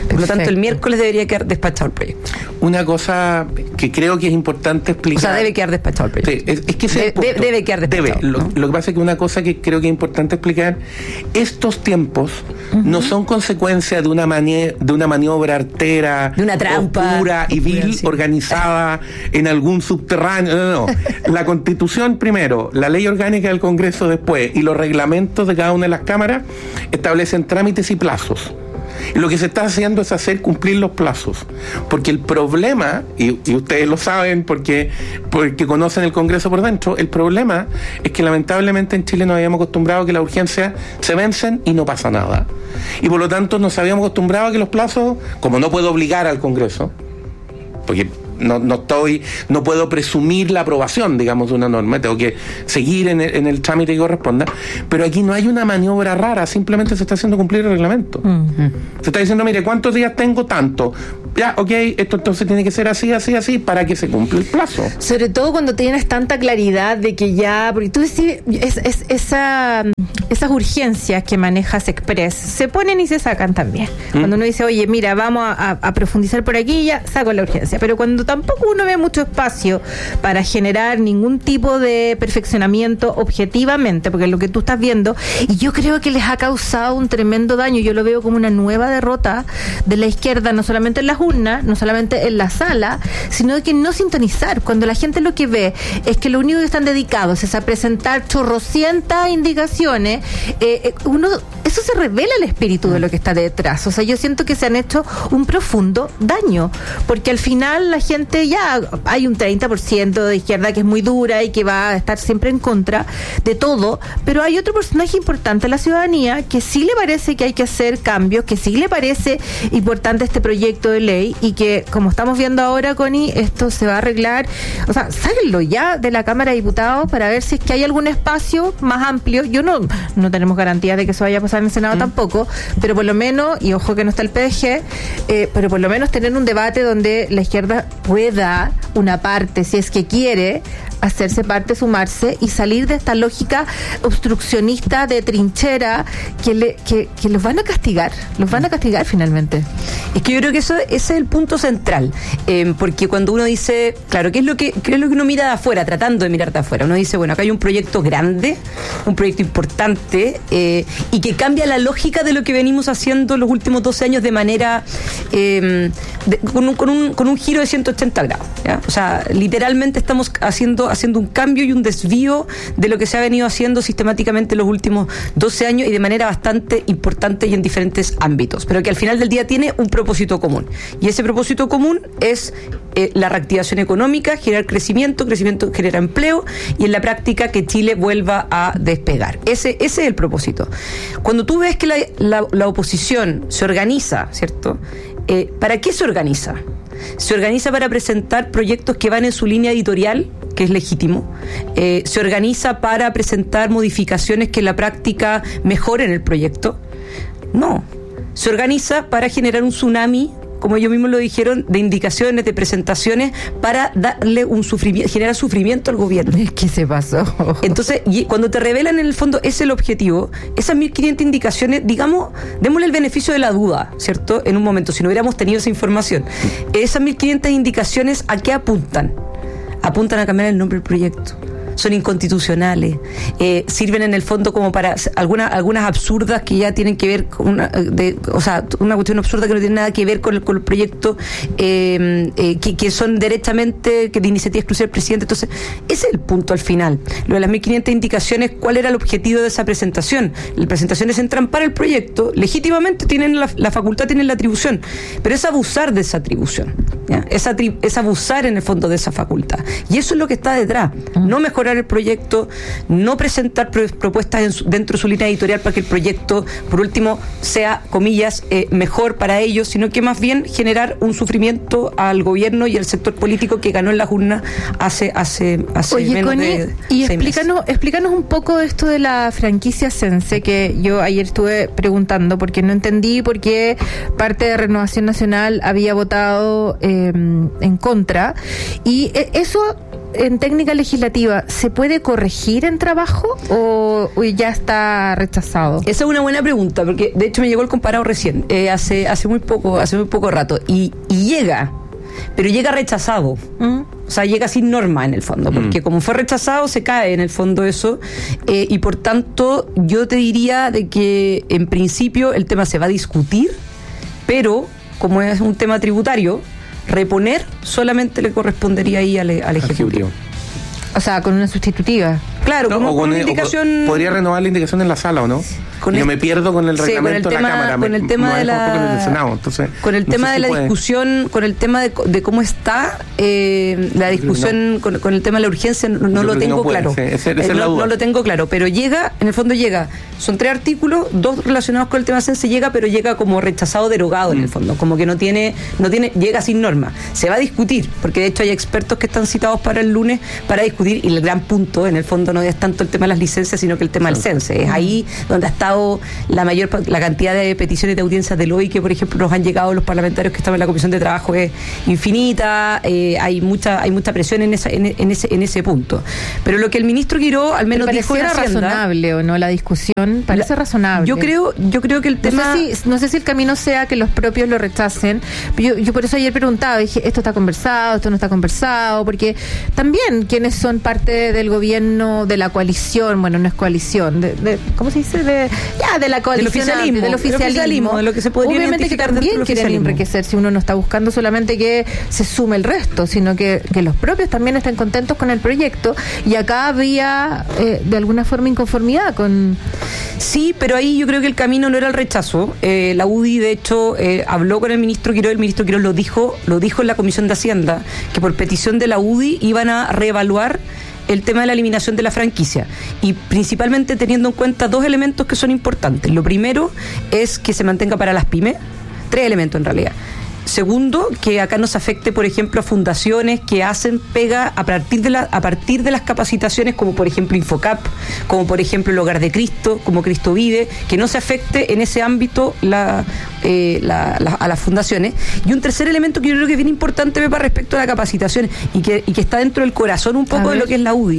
Por lo tanto, el miércoles debería quedar despachado el proyecto. Una cosa que creo que es importante explicar. O sea, debe quedar despachado el proyecto. Sí, es que debe quedar despachado. ¿no? Lo que pasa es que una cosa que creo que es importante explicar, estos tiempos no son consecuencia de una maniobra artera, de una trampa oscura y vil, organizada en algún subterráneo. No. La Constitución primero, la ley orgánica del Congreso después y los reglamentos de cada una de las cámaras establecen trámites y plazos. Y lo que se está haciendo es hacer cumplir los plazos, porque el problema, y ustedes lo saben porque conocen el Congreso por dentro, el problema es que lamentablemente en Chile nos habíamos acostumbrado a que las urgencias se vencen y no pasa nada, y por lo tanto nos habíamos acostumbrado a que los plazos, como no puedo obligar al Congreso, porque no puedo presumir la aprobación, digamos, de una norma, tengo que seguir en el trámite que corresponda, pero aquí no hay una maniobra rara, simplemente se está haciendo cumplir el reglamento. Se está diciendo, mire, ¿cuántos días tengo? Tanto. Ya, ok, esto entonces tiene que ser así, para que se cumpla el plazo. Sobre todo cuando tienes tanta claridad de que ya, porque tú decís, esas urgencias que manejas Express se ponen y se sacan también. Cuando uno dice, oye, mira, vamos a profundizar por aquí, ya saco la urgencia. Pero cuando tampoco uno ve mucho espacio para generar ningún tipo de perfeccionamiento objetivamente, porque es lo que tú estás viendo, y yo creo que les ha causado un tremendo daño. Yo lo veo como una nueva derrota de la izquierda, no solamente en las urnas, no solamente en la sala, sino que no sintonizar. Cuando la gente lo que ve es que lo único que están dedicados es a presentar chorrocientas indicaciones, eso se revela el espíritu de lo que está detrás. O sea, yo siento que se han hecho un profundo daño, porque al final la gente, ya hay un 30% de izquierda que es muy dura y que va a estar siempre en contra de todo, pero hay otro porcentaje importante de la ciudadanía que sí le parece que hay que hacer cambios, que sí le parece importante este proyecto de ley, y que, como estamos viendo ahora, Connie, esto se va a arreglar. O sea, sáquenlo ya de la Cámara de Diputados para ver si es que hay algún espacio más amplio. Yo no tenemos garantía de que eso vaya a pasar en el Senado tampoco, pero por lo menos, y ojo que no está el PDG, pero por lo menos tener un debate donde la izquierda pueda, una parte, si es que quiere, hacerse parte, sumarse y salir de esta lógica obstruccionista de trinchera que los van a castigar finalmente. Es que yo creo que ese es el punto central, porque cuando uno dice, claro, ¿qué es lo que uno mira de afuera, tratando de mirar de afuera? Uno dice, bueno, acá hay un proyecto grande, un proyecto importante, y que cambia la lógica de lo que venimos haciendo los últimos 12 años de manera, con un giro de 180 grados, ¿ya? O sea, literalmente estamos haciendo un cambio y un desvío de lo que se ha venido haciendo sistemáticamente los últimos 12 años y de manera bastante importante y en diferentes ámbitos, pero que al final del día tiene un propósito común, y ese propósito común es la reactivación económica, generar crecimiento genera empleo, y en la práctica que Chile vuelva a despegar. Ese es el propósito. Cuando tú ves que la oposición se organiza, ¿cierto? ¿Para qué se organiza? Se organiza para presentar proyectos que van en su línea editorial, que es legítimo. Se organiza para presentar modificaciones que en la práctica mejoren el proyecto. No. Se organiza para generar un tsunami, como ellos mismos lo dijeron, de indicaciones, de presentaciones, para darle generar sufrimiento al gobierno. ¿Qué se pasó? Entonces, y cuando te revelan en el fondo es el objetivo, esas 1.500 indicaciones, digamos, démosle el beneficio de la duda, ¿cierto? En un momento, si no hubiéramos tenido esa información. Esas 1.500 indicaciones, ¿a qué apuntan? Apuntan a cambiar el nombre del proyecto. Son inconstitucionales, sirven en el fondo como para algunas absurdas que ya tienen que ver con una cuestión absurda que no tiene nada que ver con el proyecto, que son derechamente de iniciativa exclusiva del presidente. Entonces, ese es el punto al final. Lo de las 1.500 indicaciones, ¿cuál era el objetivo de esa presentación? Las presentaciones entran para el proyecto, legítimamente tienen la facultad, tienen la atribución, pero es abusar de esa atribución, ¿ya? Es abusar en el fondo de esa facultad, y eso es lo que está detrás. No mejorar el proyecto, no presentar propuestas dentro de su línea editorial para que el proyecto, por último, sea, comillas, mejor para ellos, sino que más bien generar un sufrimiento al gobierno y al sector político que ganó en la urna hace Oye, menos Connie, de y 6 meses. explícanos un poco esto de la franquicia Sense, que yo ayer estuve preguntando porque no entendí por qué parte de Renovación Nacional había votado en contra, y eso en técnica legislativa, ¿se puede corregir en trabajo o ya está rechazado? Esa es una buena pregunta, porque de hecho me llegó el comparado recién, hace muy poco rato, y llega, pero llega rechazado. O sea, llega sin norma en el fondo, porque como fue rechazado se cae en el fondo eso, y por tanto yo te diría de que en principio el tema se va a discutir, pero como es un tema tributario, reponer solamente le correspondería ahí al Ejecutivo. O sea, con una sustitutiva. Claro, no, con una indicación... Podría renovar la indicación en la sala, ¿o no? Yo me pierdo con el reglamento de la Cámara. Con el tema de la... Con el tema de la discusión, con el tema de cómo está la discusión, con el tema de la urgencia, no lo tengo claro. No lo tengo claro, pero llega, en el fondo llega. Son 3 artículos, 2 relacionados con el tema CENSE, pero llega como rechazado, derogado en el fondo, como que no tiene, llega sin norma. Se va a discutir, porque de hecho hay expertos que están citados para el lunes para discutir, y el gran punto, en el fondo, no es tanto el tema de las licencias, sino que el tema del CENSE. Es ahí donde ha estado la cantidad de peticiones de audiencias del OI que, por ejemplo, nos han llegado los parlamentarios que estamos en la Comisión de Trabajo, es infinita. Hay mucha presión en ese punto. Pero lo que el ministro Quiró al menos dijo en Hacienda, razonable o no la discusión, parece razonable. Yo creo que el tema, no sé si el camino sea que los propios lo rechacen. Yo por eso ayer preguntaba, dije, esto está conversado, esto no está conversado, porque también quienes son parte del gobierno, de la coalición, bueno, no es coalición, ¿cómo se dice? De la coalición, del oficialismo, de lo que se podría obviamente que también quieren enriquecer, si uno no está buscando solamente que se sume el resto, sino que los propios también estén contentos con el proyecto, y acá había de alguna forma inconformidad con... Sí, pero ahí yo creo que el camino no era el rechazo. La UDI, de hecho, habló con el ministro Quiró, el ministro Quiró lo dijo en la Comisión de Hacienda, que por petición de la UDI iban a reevaluar el tema de la eliminación de la franquicia, y principalmente teniendo en cuenta 2 elementos que son importantes. Lo primero es que se mantenga para las pymes, 3 elementos en realidad. Segundo, que acá no se afecte, por ejemplo, a fundaciones que hacen pega a partir de las capacitaciones, como por ejemplo Infocap, como por ejemplo el Hogar de Cristo, como Cristo Vive, que no se afecte en ese ámbito a las fundaciones. Y un tercer elemento que yo creo que es bien importante, Pepa, respecto a la capacitación, y que está dentro del corazón un poco de lo que es la UDI,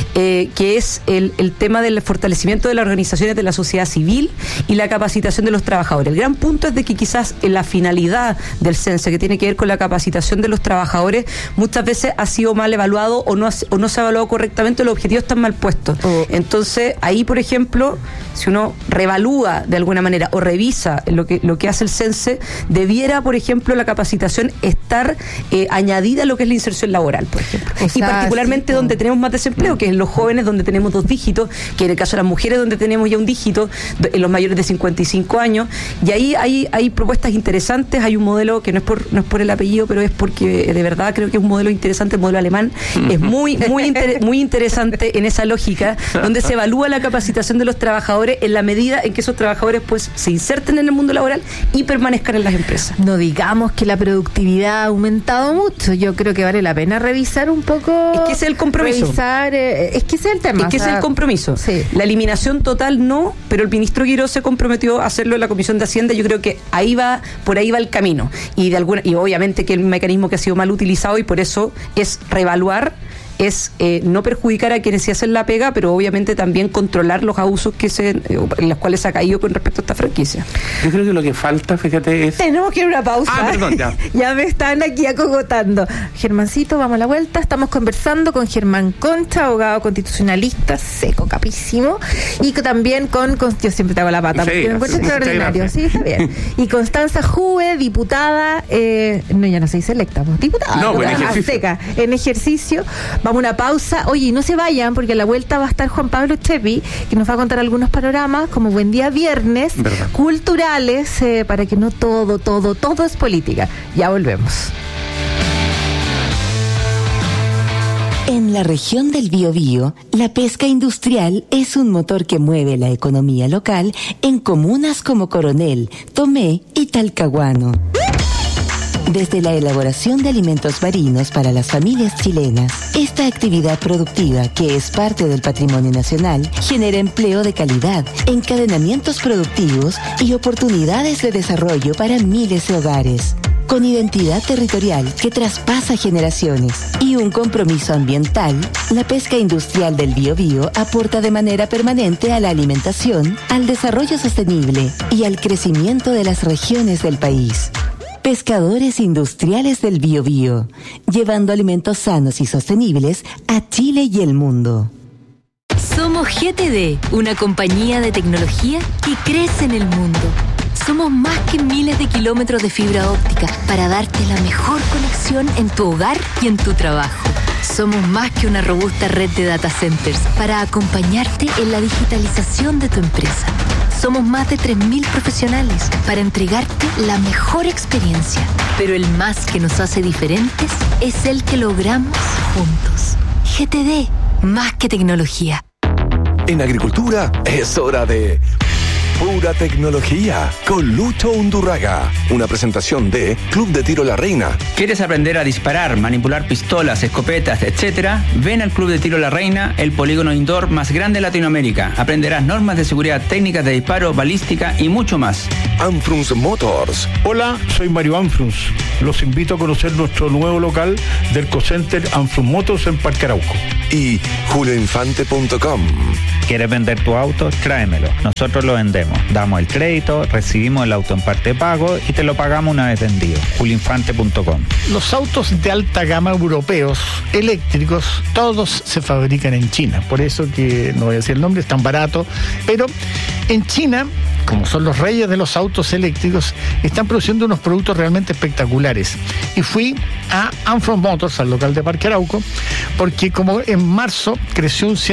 que es el tema del fortalecimiento de las organizaciones de la sociedad civil y la capacitación de los trabajadores. El gran punto es de que quizás en la finalidad del CENSE, que tiene que ver con la capacitación de los trabajadores, muchas veces ha sido mal evaluado o no se ha evaluado correctamente, los objetivos están mal puestos. Entonces, ahí, por ejemplo, si uno reevalúa de alguna manera o revisa lo que hace el CENSE, debiera, por ejemplo, la capacitación estar añadida a lo que es la inserción laboral, por ejemplo. Y particularmente donde tenemos más desempleo, que es en los jóvenes, donde tenemos 2 dígitos, que en el caso de las mujeres, donde tenemos ya 1 dígito, en los mayores de 55 años. Y ahí hay propuestas interesantes, hay un modelo que no es por el apellido, pero es porque de verdad creo que es un modelo interesante, el modelo alemán. Es muy interesante en esa lógica, donde se evalúa la capacitación de los trabajadores en la medida en que esos trabajadores pues se inserten en el mundo laboral y permanezcan en las empresas. No digamos que la productividad ha aumentado mucho, yo creo que vale la pena revisar un poco. Es que ese es el compromiso. Es que ese es el tema. Es que ese es el compromiso. Sí. La eliminación total no, pero el ministro Quiró se comprometió a hacerlo en la Comisión de Hacienda. Yo creo que por ahí va el camino. Y obviamente que el mecanismo que ha sido mal utilizado, y por eso es reevaluar, es no perjudicar a quienes se hacen la pega, pero obviamente también controlar los abusos en los cuales se ha caído con respecto a esta franquicia. Yo creo que lo que falta, fíjate, es... Tenemos que ir a una pausa. Perdón, ya. Ya me están aquí acogotando. Germancito, vamos a la vuelta. Estamos conversando con Germán Concha, abogado constitucionalista, seco, capísimo, y también yo siempre te hago la pata, porque me encuentro extraordinario. Sí, está bien. Y Constanza Jue, diputada, ya no se dice electa, pues, diputada. No, en ejercicio. Azteca, en ejercicio. Vamos a una pausa. Oye, no se vayan, porque a la vuelta va a estar Juan Pablo Chepi, que nos va a contar algunos panoramas, como Buen Día Viernes, culturales, para que no todo es política. Ya volvemos. En la región del Biobío, la pesca industrial es un motor que mueve la economía local en comunas como Coronel, Tomé y Talcahuano. Desde la elaboración de alimentos marinos para las familias chilenas, esta actividad productiva, que es parte del patrimonio nacional, genera empleo de calidad, encadenamientos productivos y oportunidades de desarrollo para miles de hogares. Con identidad territorial que traspasa generaciones y un compromiso ambiental, la pesca industrial del Biobío aporta de manera permanente a la alimentación, al desarrollo sostenible y al crecimiento de las regiones del país. Pescadores Industriales del Biobío, llevando alimentos sanos y sostenibles a Chile y el mundo. Somos GTD, una compañía de tecnología que crece en el mundo. Somos más que miles de kilómetros de fibra óptica para darte la mejor conexión en tu hogar y en tu trabajo. Somos más que una robusta red de data centers para acompañarte en la digitalización de tu empresa. Somos más de 3.000 profesionales para entregarte la mejor experiencia. Pero el más que nos hace diferentes es el que logramos juntos. GTD, más que tecnología. En agricultura es hora de Pura Tecnología con Lucho Undurraga. Una presentación de Club de Tiro La Reina. ¿Quieres aprender a disparar, manipular pistolas, escopetas, etcétera? Ven al Club de Tiro La Reina, el polígono indoor más grande de Latinoamérica. Aprenderás normas de seguridad, técnicas de disparo, balística y mucho más. Anfrunz Motors. Hola, soy Mario Anfrunz. Los invito a conocer nuestro nuevo local del Ecocenter Anfrunz Motors en Parque Arauco. Y julioinfante.com. ¿Quieres vender tu auto? Tráemelo. Nosotros lo vendemos. Damos el crédito, recibimos el auto en parte de pago y te lo pagamos una vez vendido. julioinfante.com. Los autos de alta gama europeos, eléctricos, todos se fabrican en China. Por eso que, no voy a decir el nombre, es tan barato. Pero en China, como son los reyes de los autos eléctricos, están produciendo unos productos realmente espectaculares. Y fui a Anfrunz Motors, al local de Parque Arauco, porque como en marzo creció un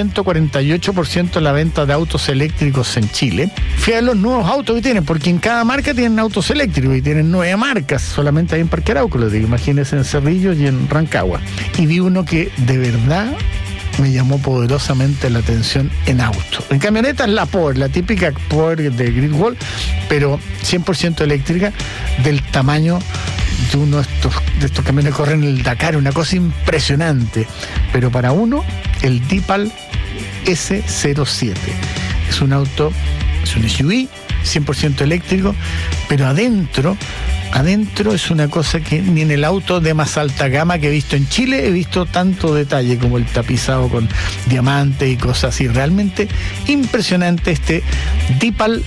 148% la venta de autos eléctricos en Chile, fui a los nuevos autos que tienen, porque en cada marca tienen autos eléctricos y tienen 9 marcas, solamente ahí en Parque Arauco, les digo, imagínense en Cerrillos y en Rancagua. Y vi uno que de verdad me llamó poderosamente la atención en auto. En camioneta es la Power, la típica Power de Grid Wall, pero 100% eléctrica, del tamaño de uno de estos camiones que corren el Dakar, una cosa impresionante. Pero para uno, el Deepal S07. Es un auto, es un SUV, 100% eléctrico, pero adentro es una cosa que ni en el auto de más alta gama que he visto en Chile he visto tanto detalle como el tapizado con diamantes y cosas así. Realmente impresionante este Deepal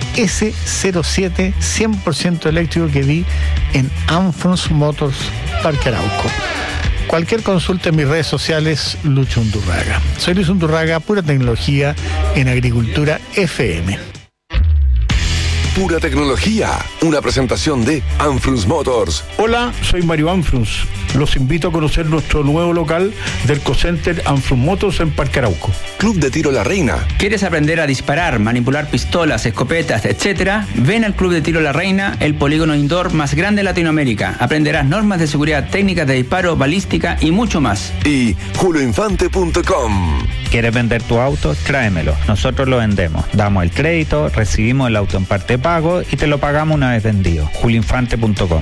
S07 100% eléctrico que vi en Anfrunz Motors Parque Arauco. Cualquier consulta en mis redes sociales, Lucho Undurraga. Soy Luis Undurraga, Pura Tecnología en Agricultura FM. Pura Tecnología, una presentación de Anfrunz Motors. Hola, soy Mario Anfrunz. Los invito a conocer nuestro nuevo local del Ecocenter Anfrunz Motors en Parque Arauco. Club de Tiro La Reina. ¿Quieres aprender a disparar, manipular pistolas, escopetas, etcétera? Ven al Club de Tiro La Reina, el polígono indoor más grande de Latinoamérica. Aprenderás normas de seguridad, técnicas de disparo, balística y mucho más. Y julioinfante.com. ¿Quieres vender tu auto? Tráemelo. Nosotros lo vendemos. Damos el crédito, recibimos el auto en parte de pago y te lo pagamos una vez vendido. julioinfante.com.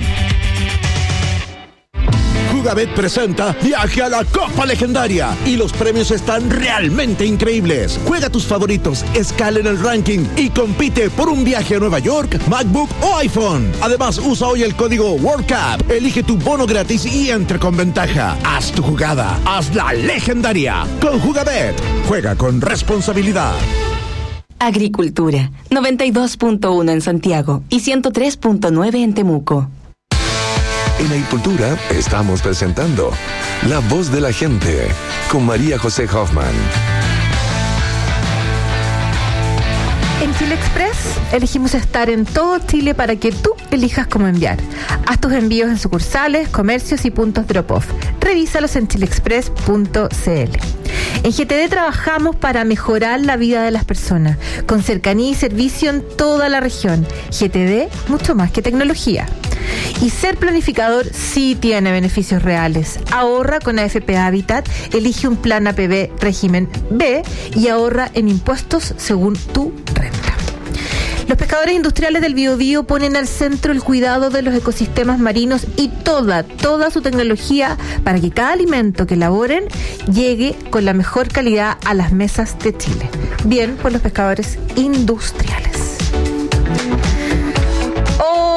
Jugabet presenta Viaje a la Copa Legendaria y los premios están realmente increíbles. Juega tus favoritos, escala en el ranking y compite por un viaje a Nueva York, MacBook o iPhone. Además, usa hoy el código WorldCup, elige tu bono gratis y entre con ventaja. Haz tu jugada, hazla legendaria. Con Jugabet, juega con responsabilidad. Agricultura, 92.1 en Santiago y 103.9 en Temuco. En Agricultura estamos presentando La Voz de la Gente con María José Hoffman. En Chile Express elegimos estar en todo Chile para que tú elijas cómo enviar. Haz tus envíos en sucursales, comercios y puntos drop-off. Revísalos en chileexpress.cl. En GTD trabajamos para mejorar la vida de las personas, con cercanía y servicio en toda la región. GTD, mucho más que tecnología. Y ser planificador sí tiene beneficios reales. Ahorra con AFP Habitat, elige un plan APB régimen B y ahorra en impuestos según tu renta. Los pescadores industriales del Biobío ponen al centro el cuidado de los ecosistemas marinos y toda su tecnología para que cada alimento que elaboren llegue con la mejor calidad a las mesas de Chile. Bien por los pescadores industriales.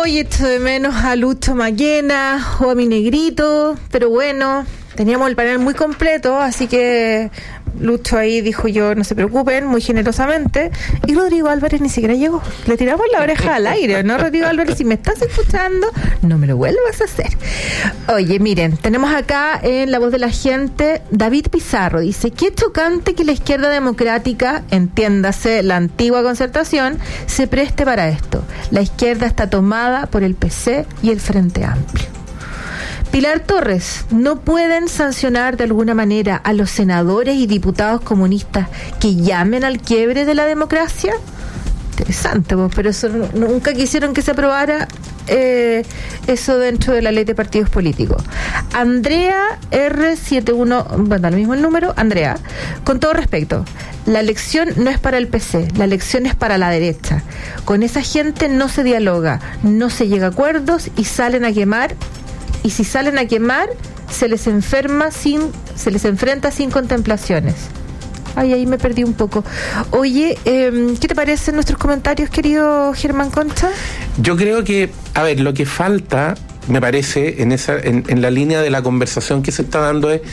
Hoy echo de menos a Lucho Maquena o a mi negrito, pero bueno, teníamos el panel muy completo, así que Lucho ahí dijo yo, no se preocupen, muy generosamente, y Rodrigo Álvarez ni siquiera llegó. Le tiramos la oreja al aire, ¿no, Rodrigo Álvarez? Si me estás escuchando, no me lo vuelvas a hacer. Oye, miren, tenemos acá en La Voz de la Gente, David Pizarro dice, qué chocante que la izquierda democrática, entiéndase la antigua Concertación, se preste para esto. La izquierda está tomada por el PC y el Frente Amplio. Pilar Torres, ¿no pueden sancionar de alguna manera a los senadores y diputados comunistas que llamen al quiebre de la democracia? Interesante, pero eso nunca quisieron que se aprobara eso dentro de la ley de partidos políticos. Andrea R71, bueno, da lo mismo el número, Andrea, con todo respeto, la elección no es para el PC, la elección es para la derecha. Con esa gente no se dialoga, no se llega a acuerdos y salen a quemar. Y si salen a quemar, se les enfrenta sin contemplaciones. Ay, ahí me perdí un poco. Oye, ¿qué te parecen nuestros comentarios, querido Germán Concha? Yo creo que, a ver, lo que falta, me parece, en la línea de la conversación que se está dando es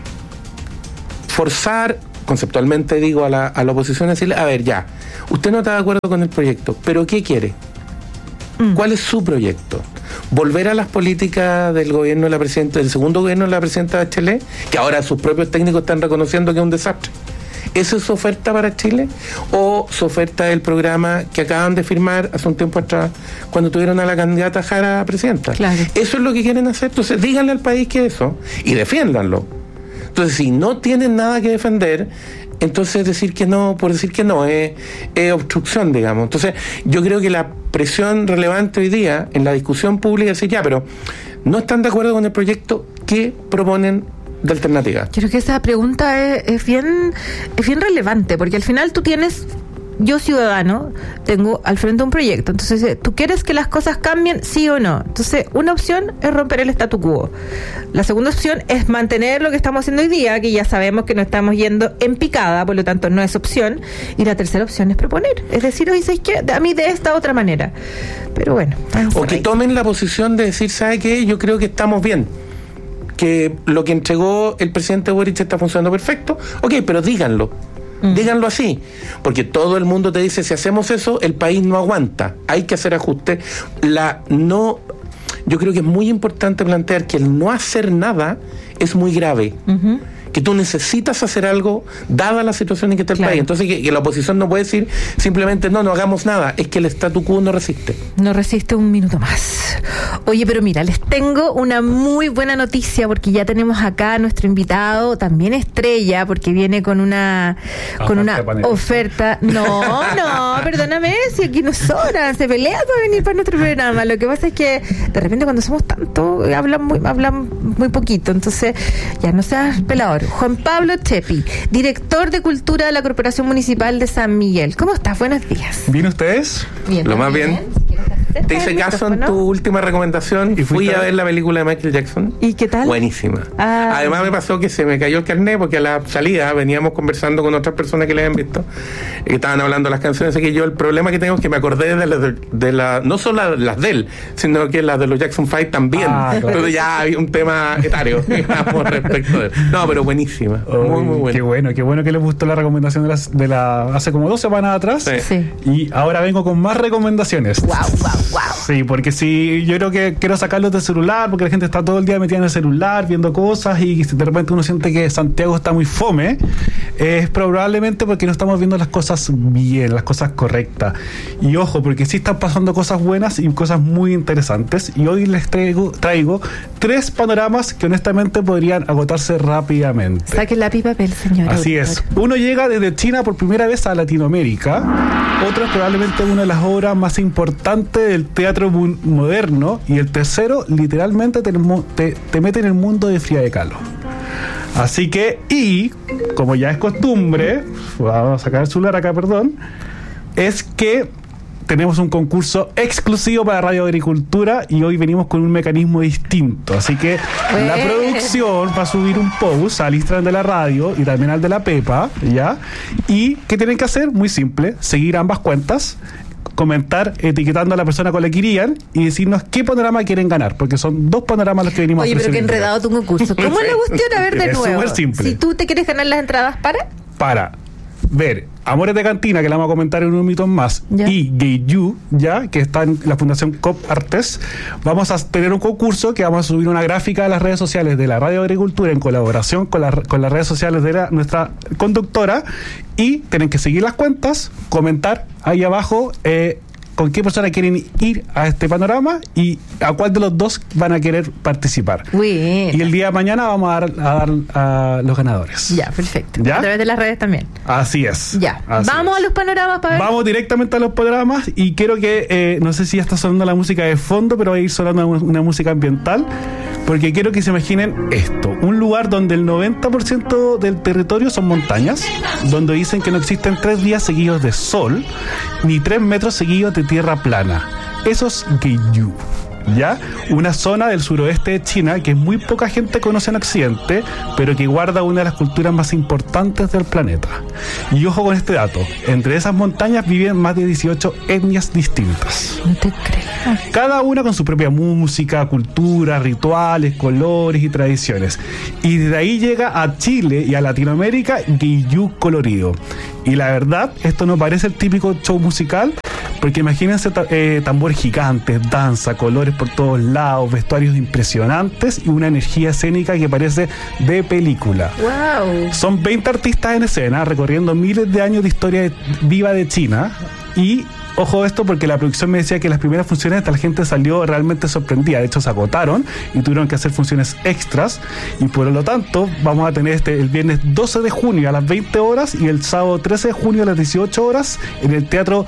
forzar, conceptualmente digo, a la oposición a decirle, a ver, ya, usted no está de acuerdo con el proyecto, pero ¿qué quiere? ¿Cuál es su proyecto? ¿Volver a las políticas del gobierno de la presidenta, del segundo gobierno de la presidenta Bachelet, que ahora sus propios técnicos están reconociendo que es un desastre? ¿Esa es su oferta para Chile? ¿O su oferta del programa que acaban de firmar hace un tiempo atrás, cuando tuvieron a la candidata Jara a presidenta? Claro. ¿Eso es lo que quieren hacer? Entonces díganle al país que eso, y defiéndanlo. Entonces, si no tienen nada que defender, entonces decir que no, por decir que no, es obstrucción, digamos. Entonces, yo creo que la presión relevante hoy día en la discusión pública es decir, ya, pero no están de acuerdo con el proyecto, ¿qué proponen de alternativa? Creo que esa pregunta es bien relevante, porque al final tú tienes... Yo, ciudadano, tengo al frente un proyecto. Entonces, ¿tú quieres que las cosas cambien, sí o no? Entonces, una opción es romper el statu quo. La segunda opción es mantener lo que estamos haciendo hoy día, que ya sabemos que nos estamos yendo en picada, por lo tanto no es opción. Y la tercera opción es proponer. Es decir, oye, ¿sabes qué? A mí de esta otra manera. Pero bueno. O que tomen la posición de decir, ¿sabe qué? Yo creo que estamos bien. Que lo que entregó el presidente Boric está funcionando perfecto. Ok, pero díganlo. Díganlo así, porque todo el mundo te dice, si hacemos eso, el país no aguanta, hay que hacer ajustes. Yo creo que es muy importante plantear que el no hacer nada es muy grave. Que tú necesitas hacer algo dada la situación en que está el país. Entonces que la oposición no puede decir simplemente no hagamos nada, es que el statu quo no resiste. No resiste un minuto más. Oye, pero mira, les tengo una muy buena noticia, porque ya tenemos acá a nuestro invitado, también estrella, porque viene con una oferta. No, perdóname, si aquí no sobran, se pelean para venir para nuestro programa. Lo que pasa es que de repente cuando somos tanto hablan muy poquito, entonces ya no seas pelador. Juan Pablo Chepi, director de Cultura de la Corporación Municipal de San Miguel. ¿Cómo estás? Buenos días. ¿Bien ustedes? Bien. Lo más bien. Te hice caso en tu última recomendación y fui a ver la película de Michael Jackson. ¿Y qué tal? Buenísima. Además me pasó que se me cayó el carnet porque a la salida veníamos conversando con otras personas que le habían visto y estaban hablando de las canciones. Así que yo el problema que tengo es que me acordé de no solo las de él, sino que las de los Jackson 5 también. Claro. Entonces ya había un tema etario, digamos, respecto de él. No, pero buenísima. Muy buena. Qué bueno que les gustó la recomendación de la hace como 2 semanas atrás. Sí. Y ahora vengo con más recomendaciones. Wow. Sí, porque sí, yo creo que quiero sacarlos del celular, porque la gente está todo el día metida en el celular, viendo cosas, y de repente uno siente que Santiago está muy fome, es probablemente porque no estamos viendo las cosas bien, las cosas correctas. Y ojo, porque sí están pasando cosas buenas y cosas muy interesantes, y hoy les traigo 3 panoramas que honestamente podrían agotarse rápidamente. Saquen la pipa papel, señor. Así es. Uno llega desde China por primera vez a Latinoamérica, otro es probablemente una de las obras más importantes del teatro moderno, y el tercero literalmente te mete en el mundo de Frida Kahlo. Así que, y como ya es costumbre, vamos a sacar el celular acá, es que tenemos un concurso exclusivo para Radio Agricultura y hoy venimos con un mecanismo distinto. Así que la producción va a subir un post al Instagram de la radio y también al de la Pepa, ¿ya? ¿Y qué tienen que hacer? Muy simple, seguir ambas cuentas, comentar etiquetando a la persona con la que irían y decirnos qué panorama quieren ganar, porque son 2 panoramas los que venimos a Oye, pero qué ofrecer. enredado tu concurso. ¿Cómo es la cuestión? A ver, de Es nuevo. súper simple. Si tú te quieres ganar las entradas para ver Amores de Cantina, que la vamos a comentar en unos minutos más, y Gay You, ya, que está en la Fundación COP Artes, vamos a tener un concurso que vamos a subir una gráfica a las redes sociales de la Radio Agricultura en colaboración con las redes sociales de nuestra conductora, y tienen que seguir las cuentas, comentar ahí abajo con qué persona quieren ir a este panorama y a cuál de los 2 van a querer participar. Bien. Y el día de mañana vamos a dar a los ganadores. Ya, perfecto. ¿Ya? A través de las redes también. Así es. Ya. Así Vamos a los panoramas para ver. Vamos directamente a los panoramas y quiero que, no sé si ya está sonando la música de fondo, pero va a ir sonando una música ambiental, porque quiero que se imaginen esto: un lugar donde el 90% del territorio son montañas, donde dicen que no existen 3 días seguidos de sol, ni 3 metros seguidos de tierra plana. Eso es Gyeongju, ¿ya? Una zona del suroeste de China que muy poca gente conoce en Occidente, pero que guarda una de las culturas más importantes del planeta. Y ojo con este dato: entre esas montañas viven más de 18 etnias distintas. No te creo. Cada una con su propia música, cultura, rituales, colores y tradiciones. Y desde ahí llega a Chile y a Latinoamérica Gyeongju colorido. Y la verdad, esto no parece el típico show musical, porque imagínense tambores gigantes, danza, colores por todos lados, vestuarios impresionantes y una energía escénica que parece de película. Wow. Son 20 artistas en escena recorriendo miles de años de historia viva de China. Y ojo esto, porque la producción me decía que las primeras funciones hasta la gente salió realmente sorprendida. De hecho, se agotaron y tuvieron que hacer funciones extras. Y por lo tanto, vamos a tener el viernes 12 de junio a las 20 horas y el sábado 13 de junio a las 18 horas en el Teatro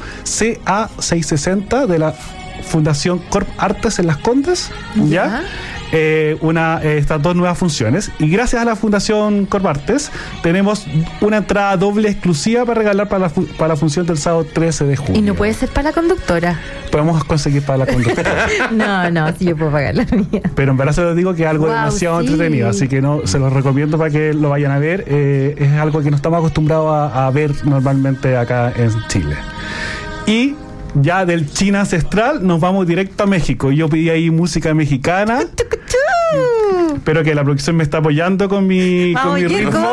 CA660 de la Fundación Corp Artes en Las Condes. ¿Ya? Estas 2 nuevas funciones, y gracias a la Fundación Corp Artes tenemos una entrada doble exclusiva para regalar para la función del sábado 13 de junio. Y no puede ser para la conductora. Podemos conseguir para la conductora. No, sí, yo puedo pagar la mía. Pero en verdad se los digo que es algo Wow, demasiado sí. entretenido, así que no se los recomiendo para que lo vayan a ver. Es algo que no estamos acostumbrados a ver normalmente acá en Chile. Y ya del China ancestral nos vamos directo a México. Yo pedí ahí música mexicana, pero que la producción me está apoyando con mi ritmo.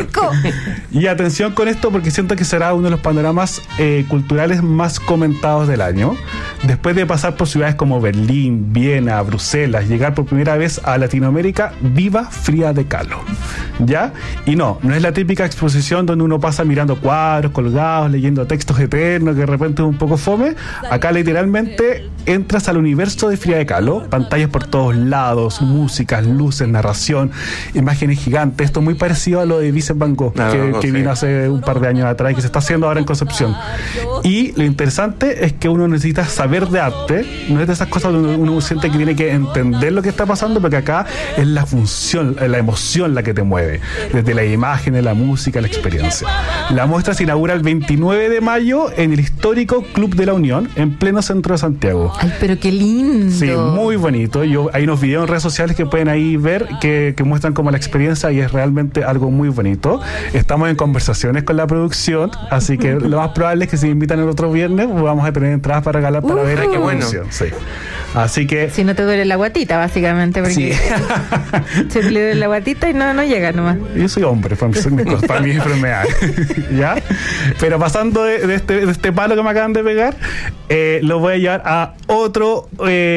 Y atención con esto, porque siento que será uno de los panoramas culturales más comentados del año. Después de pasar por ciudades como Berlín, Viena, Bruselas, llegar por primera vez a Latinoamérica, viva Frida Kahlo, ¿ya? Y no es la típica exposición donde uno pasa mirando cuadros colgados, leyendo textos eternos, que de repente es un poco fome. Acá literalmente entras al universo de Frida Kahlo, pantallas por todos lados, músicas, luces, narración, imágenes gigantes. Esto es muy parecido a lo de Vincent Van Gogh, que vino hace un par de años atrás y que se está haciendo ahora en Concepción. Y lo interesante es que uno necesita saber de arte, no es de esas cosas donde uno siente que tiene que entender lo que está pasando, porque acá es la función, la emoción la que te mueve, desde la imagen, la música, la experiencia. La muestra se inaugura el 29 de mayo en el histórico Club de la Unión, en pleno centro de Santiago. Ay, pero qué lindo. Sí, muy bonito. Hay unos videos en redes sociales que pueden ahí ver que muestran como la experiencia, y es realmente algo muy bonito. Estamos en conversaciones con la producción, así que lo más probable es que si me invitan el otro viernes vamos a tener entradas para regalar para ver qué bueno. Sí. Así que si no te duele la guatita, básicamente, porque sí. Se te duele la guatita y no llega nomás. Yo soy hombre, para mi enfermedad. ¿Ya? Pero pasando de este palo que me acaban de pegar, lo voy a llevar a otro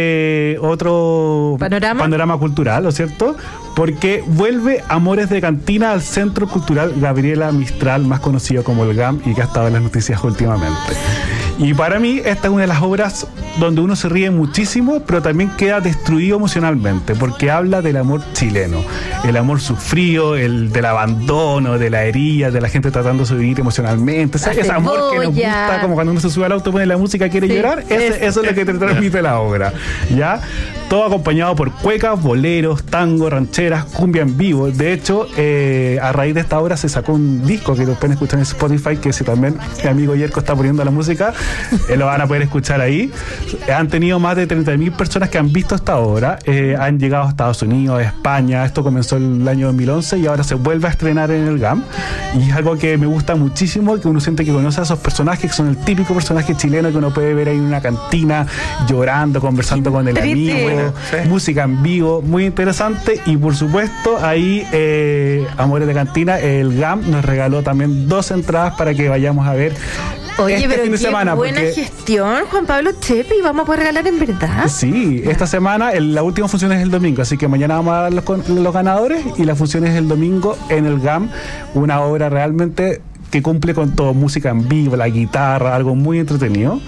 panorama cultural, ¿no es cierto? Porque vuelve Amores de Cantina al Centro Cultural Gabriela Mistral, más conocido como el GAM, y que ha estado en las noticias últimamente. Y para mí esta es una de las obras donde uno se ríe muchísimo, pero también queda destruido emocionalmente, porque habla del amor chileno, el amor sufrido, el del abandono, de la herida, de la gente tratando de sobrevivir emocionalmente, ese amor que nos gusta, como cuando uno se sube al auto, pone la música y quiere llorar. Eso es lo que te transmite la obra, ¿ya? Todo acompañado por cuecas, boleros, tango, rancheras, cumbia en vivo. De hecho, a raíz de esta obra se sacó un disco que lo pueden escuchar en Spotify, que si también mi amigo Yerko está poniendo la música, lo van a poder escuchar ahí. Han tenido más de 30.000 personas que han visto esta obra, han llegado a Estados Unidos, a España. Esto comenzó el año 2011 y ahora se vuelve a estrenar en el GAM, y es algo que me gusta muchísimo, que uno siente que conoce a esos personajes que son el típico personaje chileno que uno puede ver ahí en una cantina llorando, conversando con el amigo, música en vivo, muy interesante. Y por supuesto ahí Amores de Cantina, el GAM nos regaló también 2 entradas para que vayamos a ver. Oye, pero fin de semana, buena gestión, Juan Pablo Chepe, y vamos a poder regalar en verdad. Sí, esta semana la última función es el domingo, así que mañana vamos a dar los ganadores, y la función es el domingo en el GAM, una obra realmente que cumple con todo, música en vivo, la guitarra, algo muy entretenido.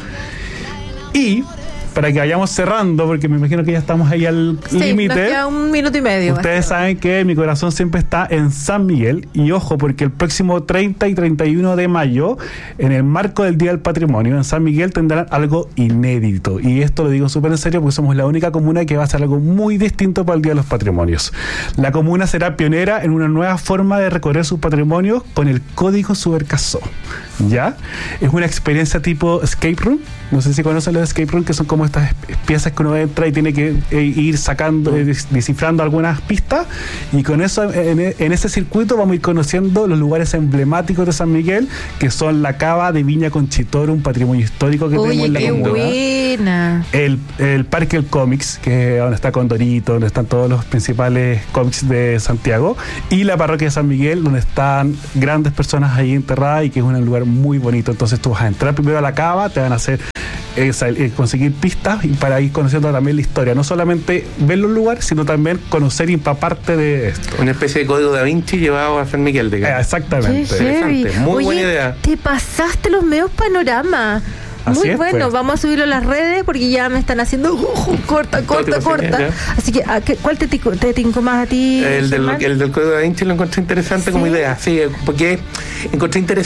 Y para que vayamos cerrando, porque me imagino que ya estamos ahí al límite. Nos queda 1 minuto y medio. Ustedes saben que mi corazón siempre está en San Miguel, y ojo, porque el próximo 30 y 31 de mayo, en el marco del Día del Patrimonio, en San Miguel tendrán algo inédito, y esto lo digo súper en serio porque somos la única comuna que va a hacer algo muy distinto para el Día de los Patrimonios. La comuna será pionera en una nueva forma de recorrer sus patrimonios con el Código Subercasó. ¿Ya? Es una experiencia tipo escape room. No sé si conocen los escape room, que son como estas piezas que uno entra y tiene que ir sacando, descifrando algunas pistas, y con eso en ese circuito vamos a ir conociendo los lugares emblemáticos de San Miguel, que son la cava de Viña Conchitoro, un patrimonio histórico que tenemos en la comuna. Buena. El Parque del Cómics, que es donde está Condorito, donde están todos los principales cómics de Santiago, y la parroquia de San Miguel, donde están grandes personas ahí enterradas, y que es un lugar muy bonito. Entonces tú vas a entrar primero a la cava, te van a hacer conseguir pistas, y para ir conociendo también la historia, no solamente ver los lugares, sino también conocer y empaparte de esto. Una especie de código Da Vinci llevado a San Miguel, digamos. Exactamente. Interesante. Muy buena idea. Te pasaste los medios panorama. Así muy es, bueno, pues. Vamos a subirlo a las redes porque ya me están haciendo corta. Así que, ¿cuál te tincó más a ti? El del código Da Vinci lo encontré interesante como idea, sí, porque encontré interesante